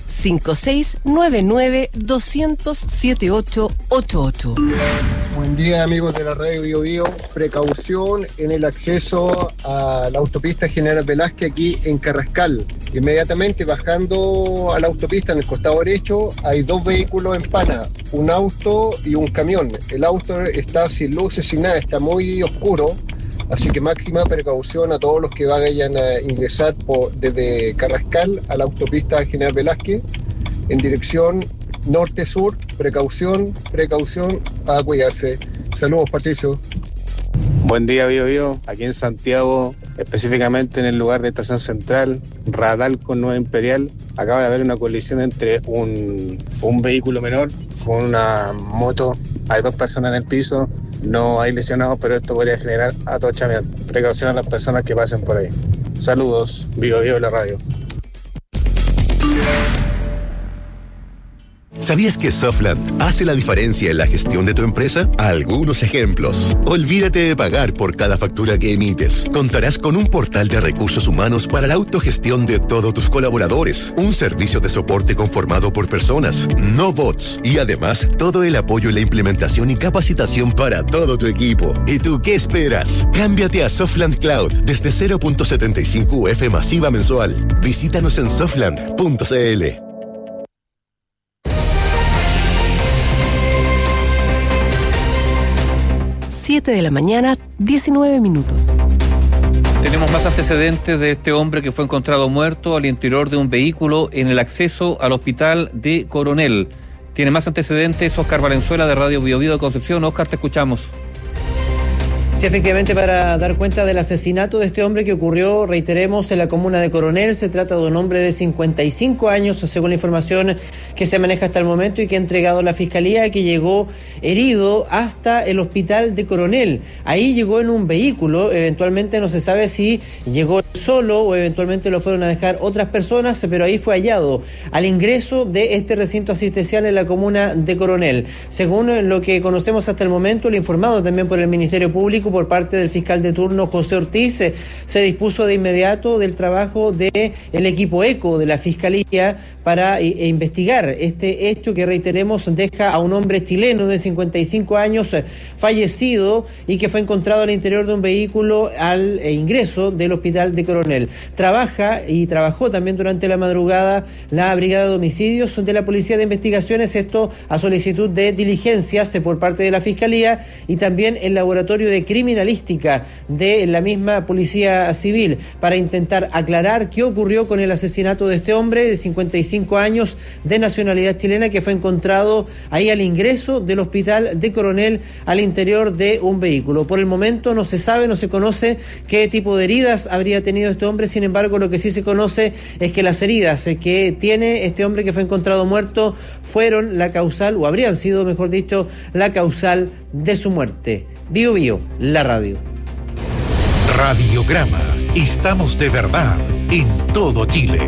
5699-200-7888. Buen día, amigos de la radio Bio Bio. Precaución en el acceso a la autopista General Velázquez aquí en Carrascal. Inmediatamente bajando a la autopista en el costado derecho hay 2 vehículos en pana, un auto y un camión. El auto está sin luces, sin nada, está muy oscuro. Así que máxima precaución a todos los que vayan a ingresar desde Carrascal a la autopista General Velázquez en dirección norte-sur. Precaución, a cuidarse. Saludos, Patricio. Buen día, Bio Bio. Aquí en Santiago, específicamente en el lugar de Estación Central, Radal con Nueva Imperial, acaba de haber una colisión entre un vehículo menor con una moto. Hay 2 personas en el piso. No hay lesionados, pero esto podría generar atochamiento. Precaución a las personas que pasen por ahí. Saludos, Bio Bio de la radio. ¿Sabías que Softland hace la diferencia en la gestión de tu empresa? Algunos ejemplos. Olvídate de pagar por cada factura que emites. Contarás con un portal de recursos humanos para la autogestión de todos tus colaboradores. Un servicio de soporte conformado por personas, no bots. Y además, todo el apoyo en la implementación y capacitación para todo tu equipo. ¿Y tú qué esperas? Cámbiate a Softland Cloud desde 0.75 UF masiva mensual. Visítanos en softland.cl. 7 de la mañana, 19 minutos. Tenemos más antecedentes de este hombre que fue encontrado muerto al interior de un vehículo en el acceso al hospital de Coronel. Tiene más antecedentes Óscar Valenzuela de Radio Bio Bio de Concepción. Óscar, te escuchamos. Sí, efectivamente, para dar cuenta del asesinato de este hombre que ocurrió, reiteremos, en la comuna de Coronel. Se trata de un hombre de 55 años, según la información que se maneja hasta el momento y que ha entregado la Fiscalía, que llegó herido hasta el hospital de Coronel. Ahí llegó en un vehículo, eventualmente no se sabe si llegó solo o eventualmente lo fueron a dejar otras personas, pero ahí fue hallado al ingreso de este recinto asistencial en la comuna de Coronel. Según lo que conocemos hasta el momento, lo informado también por el Ministerio Público, por parte del fiscal de turno José Ortiz, se dispuso de inmediato del trabajo del equipo ECO de la Fiscalía para investigar este hecho que, reiteremos, deja a un hombre chileno de 55 años fallecido y que fue encontrado al interior de un vehículo al ingreso del hospital de Coronel. Trabaja y trabajó también durante la madrugada la Brigada de Homicidios de la Policía de Investigaciones, esto a solicitud de diligencias por parte de la Fiscalía, y también el Laboratorio de Crímenes criminalística de la misma Policía Civil para intentar aclarar qué ocurrió con el asesinato de este hombre de 55 años de nacionalidad chilena que fue encontrado ahí al ingreso del hospital de Coronel al interior de un vehículo. Por el momento no se sabe, no se conoce qué tipo de heridas habría tenido este hombre. Sin embargo, lo que sí se conoce es que las heridas que tiene este hombre que fue encontrado muerto fueron la causal, o habrían sido, mejor dicho, la causal de su muerte. Bio Bio, la radio. Radiograma. Estamos de verdad en todo Chile.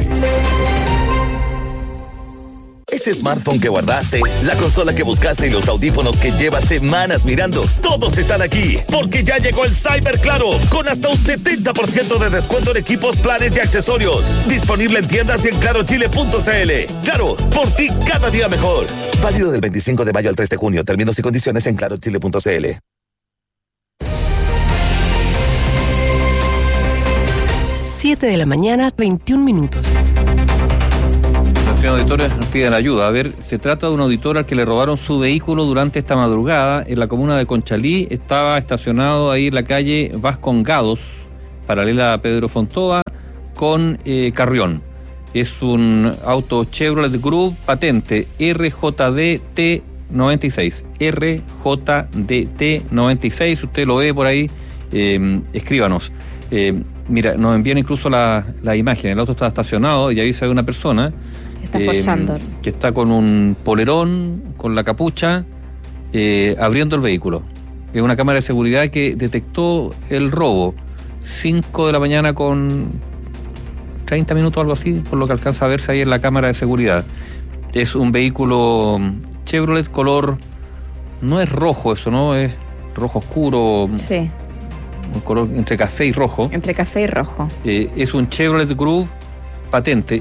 Ese smartphone que guardaste, la consola que buscaste y los audífonos que llevas semanas mirando, todos están aquí, porque ya llegó el Cyber Claro, con hasta un 70% de descuento en equipos, planes y accesorios. Disponible en tiendas y en clarochile.cl. Claro, por ti cada día mejor. Válido del 25 de mayo al 3 de junio. Términos y condiciones en clarochile.cl. 7 de la mañana, 21 minutos. Los auditores nos piden ayuda. A ver, se trata de un auditor al que le robaron su vehículo durante esta madrugada en la comuna de Conchalí. Estaba estacionado ahí en la calle Vascongados, paralela a Pedro Fontova, con Carrión. Es un auto Chevrolet Groove patente RJDT96. RJDT96, usted lo ve por ahí, escríbanos. Mira, nos envían incluso la imagen. El auto está estacionado y ahí se ve una persona está forzando, que está con un polerón, con la capucha, abriendo el vehículo. Es una cámara de seguridad que detectó el robo. 5 de la mañana con 30 minutos, algo así, por lo que alcanza a verse ahí en la cámara de seguridad. Es un vehículo Chevrolet color, no es rojo eso, ¿no? Es rojo oscuro. Sí. Un color entre café y rojo. Entre café y rojo. Es un Chevrolet Groove patente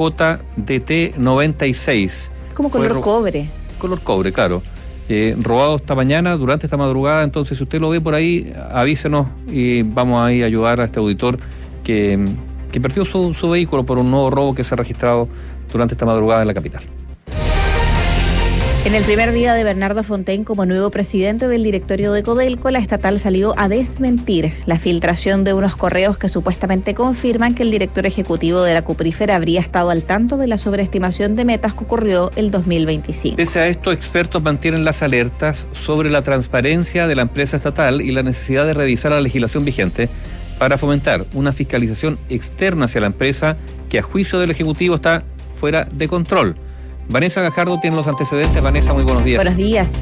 RJDT96. Como color cobre. Color cobre, claro. Robado esta mañana, durante esta madrugada. Entonces, si usted lo ve por ahí, avísenos y vamos ahí a ayudar a este auditor que perdió su vehículo por un nuevo robo que se ha registrado durante esta madrugada en la capital. En el primer día de Bernardo Fontaine como nuevo presidente del directorio de Codelco, la estatal salió a desmentir la filtración de unos correos que supuestamente confirman que el director ejecutivo de la cuprífera habría estado al tanto de la sobreestimación de metas que ocurrió el 2025. Pese a esto, expertos mantienen las alertas sobre la transparencia de la empresa estatal y la necesidad de revisar la legislación vigente para fomentar una fiscalización externa hacia la empresa que a juicio del Ejecutivo está fuera de control. Vanessa Gajardo tiene los antecedentes. Vanessa, muy buenos días. Buenos días.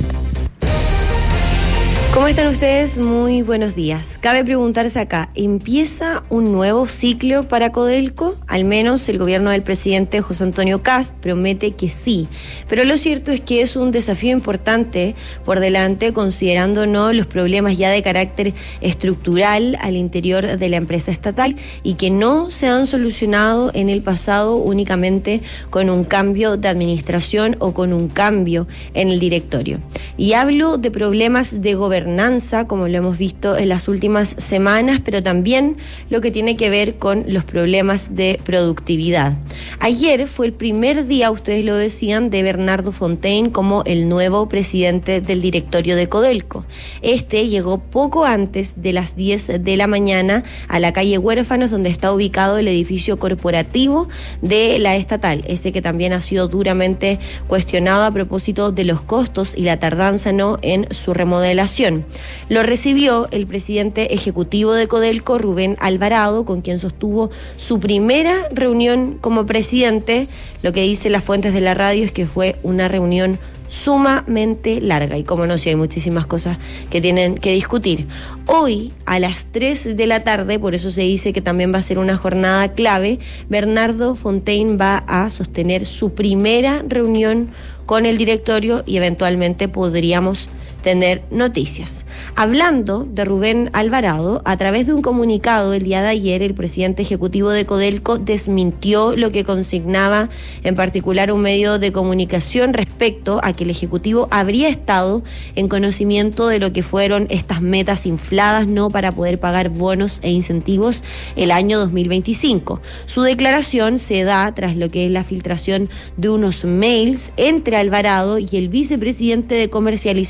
¿Cómo están ustedes? Muy buenos días. Cabe preguntarse acá, ¿empieza un nuevo ciclo para Codelco? Al menos el gobierno del presidente José Antonio Kast promete que sí. Pero lo cierto es que es un desafío importante por delante, considerando los problemas ya de carácter estructural al interior de la empresa estatal y que no se han solucionado en el pasado únicamente con un cambio de administración o con un cambio en el directorio. Y hablo de problemas de gobernanza, como lo hemos visto en las últimas semanas, pero también lo que tiene que ver con los problemas de productividad. Ayer fue el primer día, ustedes lo decían, de Bernardo Fontaine como el nuevo presidente del directorio de Codelco. Este llegó poco antes de las 10 de la mañana a la calle Huérfanos, donde está ubicado el edificio corporativo de la estatal, ese que también ha sido duramente cuestionado a propósito de los costos y la tardanza en su remodelación. Lo recibió el presidente ejecutivo de Codelco, Rubén Alvarado, con quien sostuvo su primera reunión como presidente. Lo que dicen las fuentes de la radio es que fue una reunión sumamente larga y como no, si hay muchísimas cosas que tienen que discutir. Hoy a las 3 de la tarde, por eso se dice que también va a ser una jornada clave, Bernardo Fontaine va a sostener su primera reunión con el directorio y eventualmente podríamos tener noticias. Hablando de Rubén Alvarado, a través de un comunicado el día de ayer, el presidente ejecutivo de Codelco desmintió lo que consignaba en particular un medio de comunicación respecto a que el ejecutivo habría estado en conocimiento de lo que fueron estas metas infladas para poder pagar bonos e incentivos el año 2025. Su declaración se da tras lo que es la filtración de unos mails entre Alvarado y el vicepresidente de comercialización de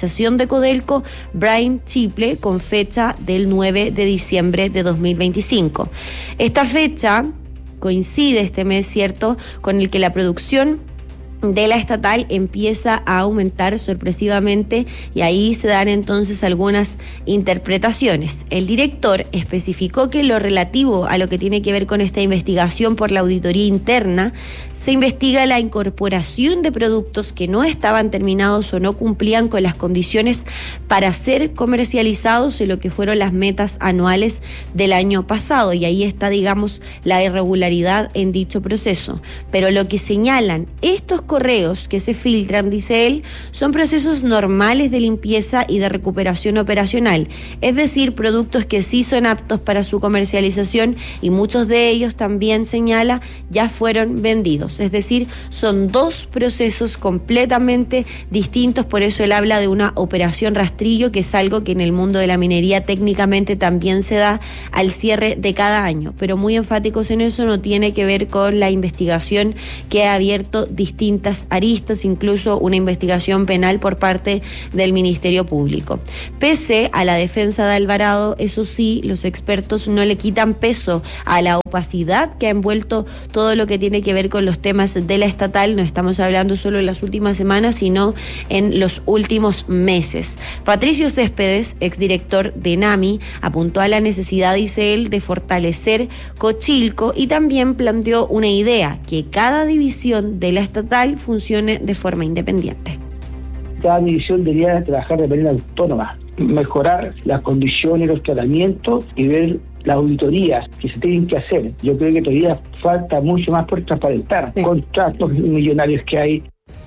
de Codelco, Brian Chiple, con fecha del 9 de diciembre de 2025. Esta fecha coincide este mes, ¿cierto?, con el que la producción de la estatal empieza a aumentar sorpresivamente, y ahí se dan entonces algunas interpretaciones. El director especificó que lo relativo a lo que tiene que ver con esta investigación por la auditoría interna, se investiga la incorporación de productos que no estaban terminados o no cumplían con las condiciones para ser comercializados en lo que fueron las metas anuales del año pasado, y ahí está, digamos, la irregularidad en dicho proceso. Pero lo que señalan estos correos que se filtran, dice él, son procesos normales de limpieza y de recuperación operacional, es decir, productos que sí son aptos para su comercialización, y muchos de ellos, también señala, ya fueron vendidos. Es decir, son dos procesos completamente distintos. Por eso él habla de una operación rastrillo, que es algo que en el mundo de la minería técnicamente también se da al cierre de cada año, pero muy enfáticos en eso, no tiene que ver con la investigación que ha abierto distintas aristas, incluso una investigación penal por parte del Ministerio Público. Pese a la defensa de Alvarado, eso sí, los expertos no le quitan peso a la opacidad que ha envuelto todo lo que tiene que ver con los temas de la estatal. No estamos hablando solo en las últimas semanas, sino en los últimos meses. Patricio Céspedes, exdirector de NAMI, apuntó a la necesidad, dice él, de fortalecer Cochilco, y también planteó una idea: que cada división de la estatal funcione de forma independiente. Cada división debería trabajar de manera autónoma, mejorar las condiciones, los tratamientos y ver las auditorías que se tienen que hacer. Yo creo que todavía falta mucho más por transparentar contratos millonarios que hay.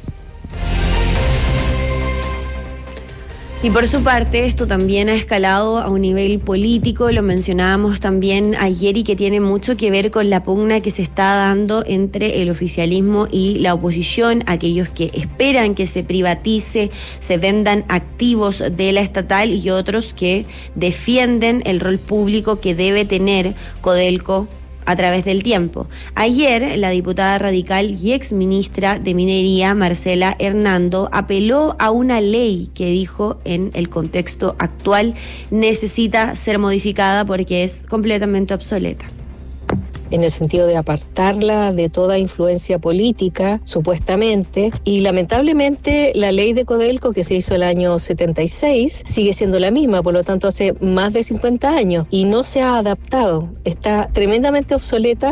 Y por su parte, esto también ha escalado a un nivel político, lo mencionábamos también ayer, y que tiene mucho que ver con la pugna que se está dando entre el oficialismo y la oposición, aquellos que esperan que se privatice, se vendan activos de la estatal, y otros que defienden el rol público que debe tener Codelco a través del tiempo. Ayer, la diputada radical y exministra de Minería, Marcela Hernando, apeló a una ley que dijo, en el contexto actual, necesita ser modificada porque es completamente obsoleta. En el sentido de apartarla de toda influencia política, supuestamente, y lamentablemente la ley de Codelco, que se hizo el año 76, sigue siendo la misma, por lo tanto hace más de 50 años, y no se ha adaptado, está tremendamente obsoleta.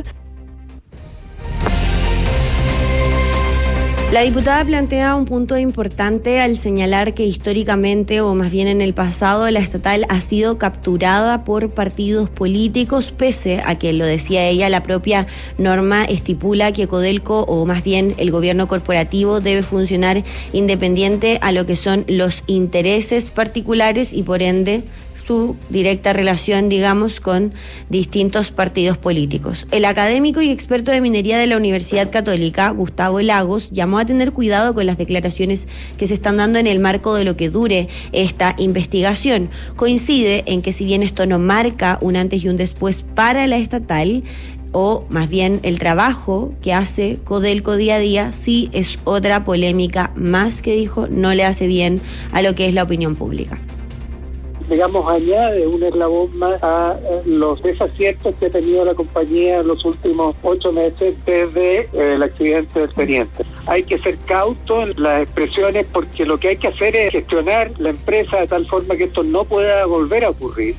La diputada plantea un punto importante al señalar que históricamente, o más bien en el pasado, la estatal ha sido capturada por partidos políticos, pese a que, lo decía ella, la propia norma estipula que Codelco, o más bien el gobierno corporativo, debe funcionar independiente a lo que son los intereses particulares y, por ende, su directa relación, digamos, con distintos partidos políticos. El académico y experto de minería de la Universidad Católica, Gustavo Lagos, llamó a tener cuidado con las declaraciones que se están dando en el marco de lo que dure esta investigación. Coincide en que, si bien esto no marca un antes y un después para la estatal, o más bien el trabajo que hace Codelco día a día, sí es otra polémica más que, dijo, no le hace bien a lo que es la opinión pública. Digamos, añade un eslabón más a los desaciertos que ha tenido la compañía en los últimos 8 meses desde el accidente del teniente. Hay que ser cauto en las expresiones, porque lo que hay que hacer es gestionar la empresa de tal forma que esto no pueda volver a ocurrir.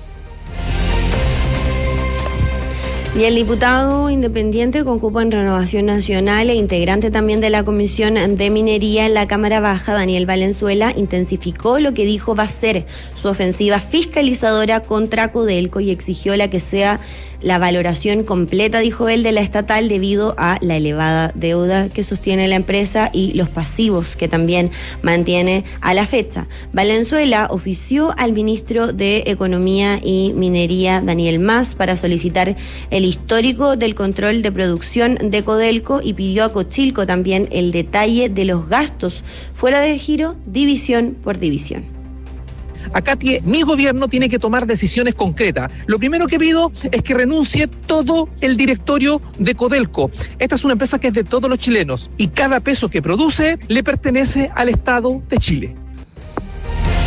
Y el diputado independiente con cupo en Renovación Nacional e integrante también de la Comisión de Minería en la Cámara Baja, Daniel Valenzuela, intensificó lo que dijo va a ser su ofensiva fiscalizadora contra Codelco y exigió la que sea la valoración completa, dijo él, de la estatal, debido a la elevada deuda que sostiene la empresa y los pasivos que también mantiene a la fecha. Valenzuela ofició al ministro de Economía y Minería, Daniel Mas, para solicitar el histórico del control de producción de Codelco, y pidió a Cochilco también el detalle de los gastos fuera de giro, división por división. Acá mi gobierno tiene que tomar decisiones concretas. Lo primero que pido es que renuncie todo el directorio de Codelco. Esta es una empresa que es de todos los chilenos y cada peso que produce le pertenece al Estado de Chile.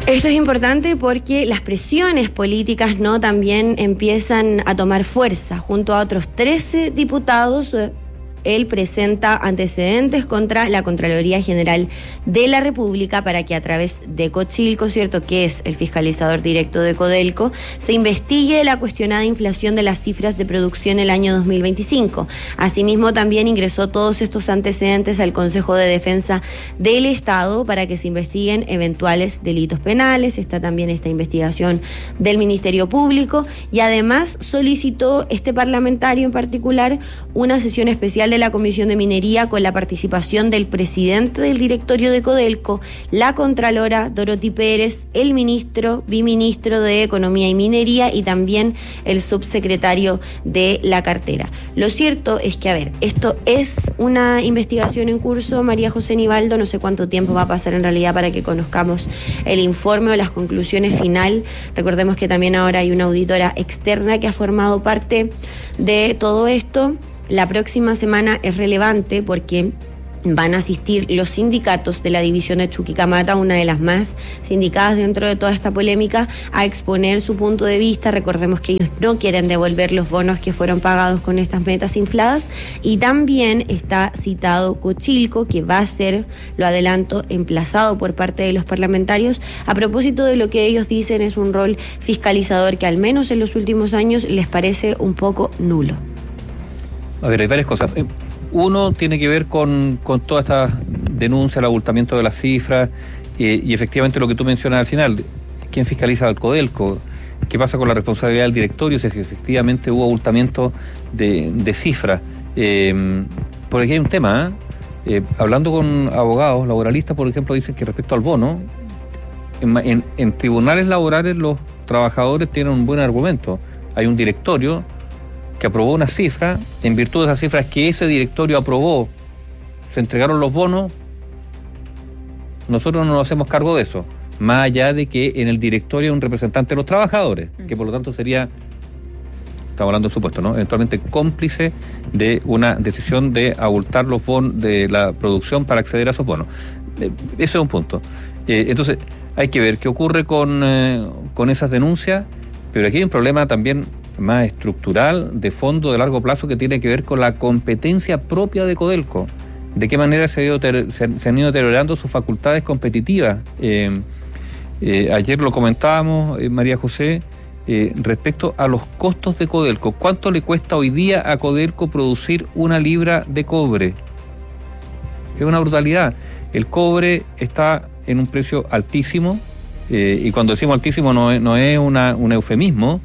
Esto es importante porque las presiones políticas no también empiezan a tomar fuerza. Junto a otros 13 diputados, él presenta antecedentes contra la Contraloría General de la República para que a través de Cochilco, ¿cierto?, que es el fiscalizador directo de Codelco, se investigue la cuestionada inflación de las cifras de producción el año 2025. Asimismo, también ingresó todos estos antecedentes al Consejo de Defensa del Estado para que se investiguen eventuales delitos penales. Está también esta investigación del Ministerio Público y además solicitó este parlamentario en particular una sesión especial de la Comisión de Minería con la participación del presidente del directorio de Codelco, la Contralora Dorothy Pérez, el ministro, viceministro de Economía y Minería y también el subsecretario de la cartera. Lo cierto es que, esto es una investigación en curso, María José Nivaldo, no sé cuánto tiempo va a pasar en realidad para que conozcamos el informe o las conclusiones final. Recordemos que también ahora hay una auditora externa que ha formado parte de todo esto. La próxima semana es relevante porque van a asistir los sindicatos de la división de Chuquicamata, una de las más sindicadas dentro de toda esta polémica, a exponer su punto de vista. Recordemos que ellos no quieren devolver los bonos que fueron pagados con estas metas infladas. Y también está citado Cochilco, que va a ser, lo adelanto, emplazado por parte de los parlamentarios a propósito de lo que ellos dicen es un rol fiscalizador que al menos en los últimos años les parece un poco nulo. A ver, hay varias cosas. Uno tiene que ver con toda esta denuncia, el abultamiento de las cifras y efectivamente lo que tú mencionas al final. ¿Quién fiscaliza al Codelco? ¿Qué pasa con la responsabilidad del directorio si efectivamente hubo abultamiento de cifras? Por aquí hay un tema. Hablando con abogados laboralistas, por ejemplo, dicen que respecto al bono, en tribunales laborales los trabajadores tienen un buen argumento. Hay un directorio que aprobó una cifra, en virtud de esas cifras que ese directorio aprobó, se entregaron los bonos, nosotros no nos hacemos cargo de eso, más allá de que en el directorio hay un representante de los trabajadores, que por lo tanto sería, estamos hablando de supuesto, ¿no?, eventualmente cómplice de una decisión de abultar los bonos de la producción para acceder a esos bonos. Ese es un punto. Entonces, hay que ver qué ocurre con esas denuncias, pero aquí hay un problema también más estructural, de fondo, de largo plazo, que tiene que ver con la competencia propia de Codelco. De qué manera se han ido deteriorando sus facultades competitivas. Ayer lo comentábamos, María José, respecto a los costos de Codelco. ¿Cuánto le cuesta hoy día a Codelco producir una libra de cobre? Es una brutalidad. El cobre está en un precio altísimo, y cuando decimos altísimo no es un eufemismo,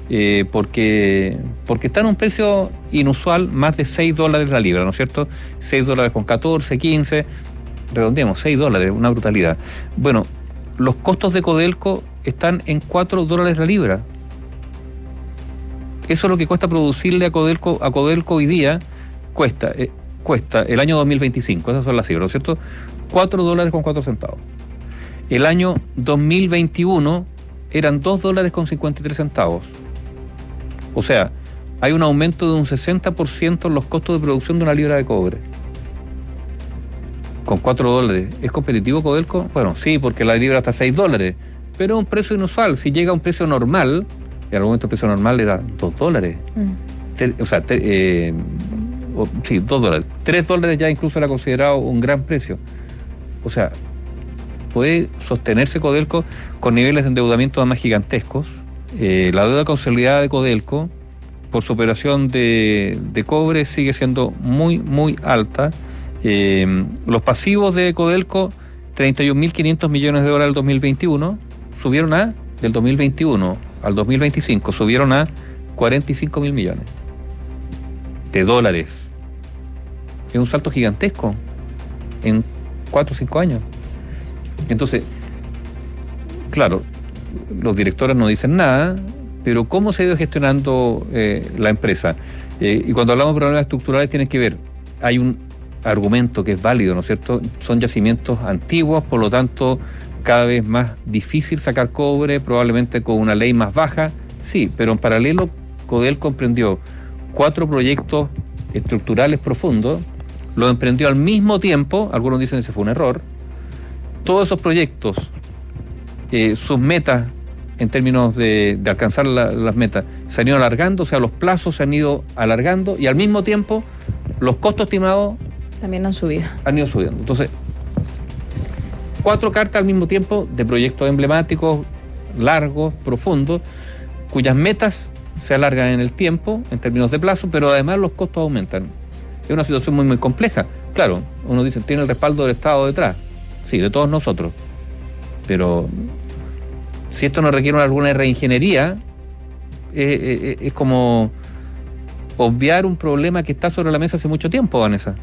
porque está en un precio inusual, más de $6 la libra, ¿no es cierto? $6 con 14, 15, redondeemos, $6, una brutalidad. Bueno, los costos de Codelco están en $4 la libra. Eso es lo que cuesta producirle a Codelco hoy día, cuesta el año 2025, esas son las cifras, ¿no es cierto? $4 con 4 centavos. El año 2021 eran $2 con 53 centavos. O sea, hay un aumento de un 60% en los costos de producción de una libra de cobre. Con $4. ¿Es competitivo Codelco? Bueno, sí, porque la libra está a $6, pero es un precio inusual. Si llega a un precio normal, y al momento el precio normal era $2. O sea, sí, $2. $3 ya incluso era considerado un gran precio. O sea, puede sostenerse Codelco con niveles de endeudamiento más gigantescos. La deuda consolidada de Codelco por su operación de cobre sigue siendo muy, muy alta. Los pasivos de Codelco, 31.500 millones de dólares del 2021, subieron del 2021 al 2025, subieron a 45.000 millones de dólares. Es un salto gigantesco en 4 o 5 años. Entonces, claro, los directores no dicen nada, pero ¿cómo se ha ido gestionando la empresa? Y cuando hablamos de problemas estructurales tienen que ver, hay un argumento que es válido, ¿no es cierto? Son yacimientos antiguos, por lo tanto cada vez más difícil sacar cobre, probablemente con una ley más baja, sí, pero en paralelo Codelco emprendió 4 proyectos estructurales profundos, lo emprendió al mismo tiempo, algunos dicen que ese fue un error. Todos esos proyectos sus metas en términos de alcanzar las metas se han ido alargando, o sea, los plazos se han ido alargando y al mismo tiempo los costos estimados también han ido subiendo. Entonces, 4 cartas al mismo tiempo de proyectos emblemáticos, largos, profundos, cuyas metas se alargan en el tiempo, en términos de plazo, pero además los costos aumentan. Es una situación muy, muy compleja. Claro, uno dice, tiene el respaldo del Estado detrás. Sí, de todos nosotros. Pero si esto no requiere alguna reingeniería, es como obviar un problema que está sobre la mesa hace mucho tiempo, Vanessa.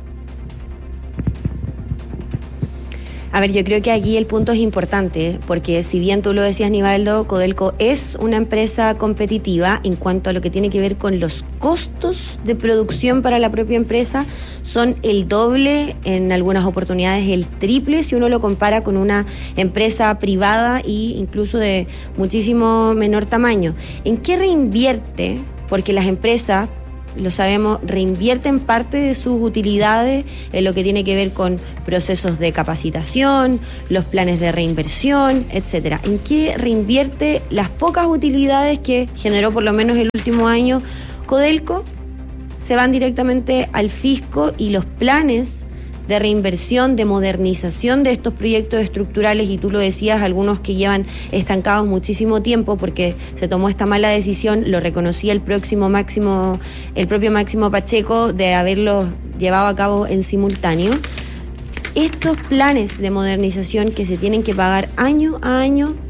A ver, yo creo que aquí el punto es importante, porque si bien tú lo decías, Nivaldo, Codelco es una empresa competitiva en cuanto a lo que tiene que ver con los costos de producción para la propia empresa, son el doble, en algunas oportunidades el triple, si uno lo compara con una empresa privada e incluso de muchísimo menor tamaño. ¿En qué reinvierte? Porque las empresas, lo sabemos, reinvierten parte de sus utilidades en lo que tiene que ver con procesos de capacitación, los planes de reinversión, etcétera. ¿En qué reinvierte las pocas utilidades que generó por lo menos el último año Codelco? Se van directamente al fisco y los planes de reinversión, de modernización de estos proyectos estructurales, y tú lo decías, algunos que llevan estancados muchísimo tiempo porque se tomó esta mala decisión, lo reconocía el propio Máximo Pacheco, de haberlos llevado a cabo en simultáneo. Estos planes de modernización que se tienen que pagar año a año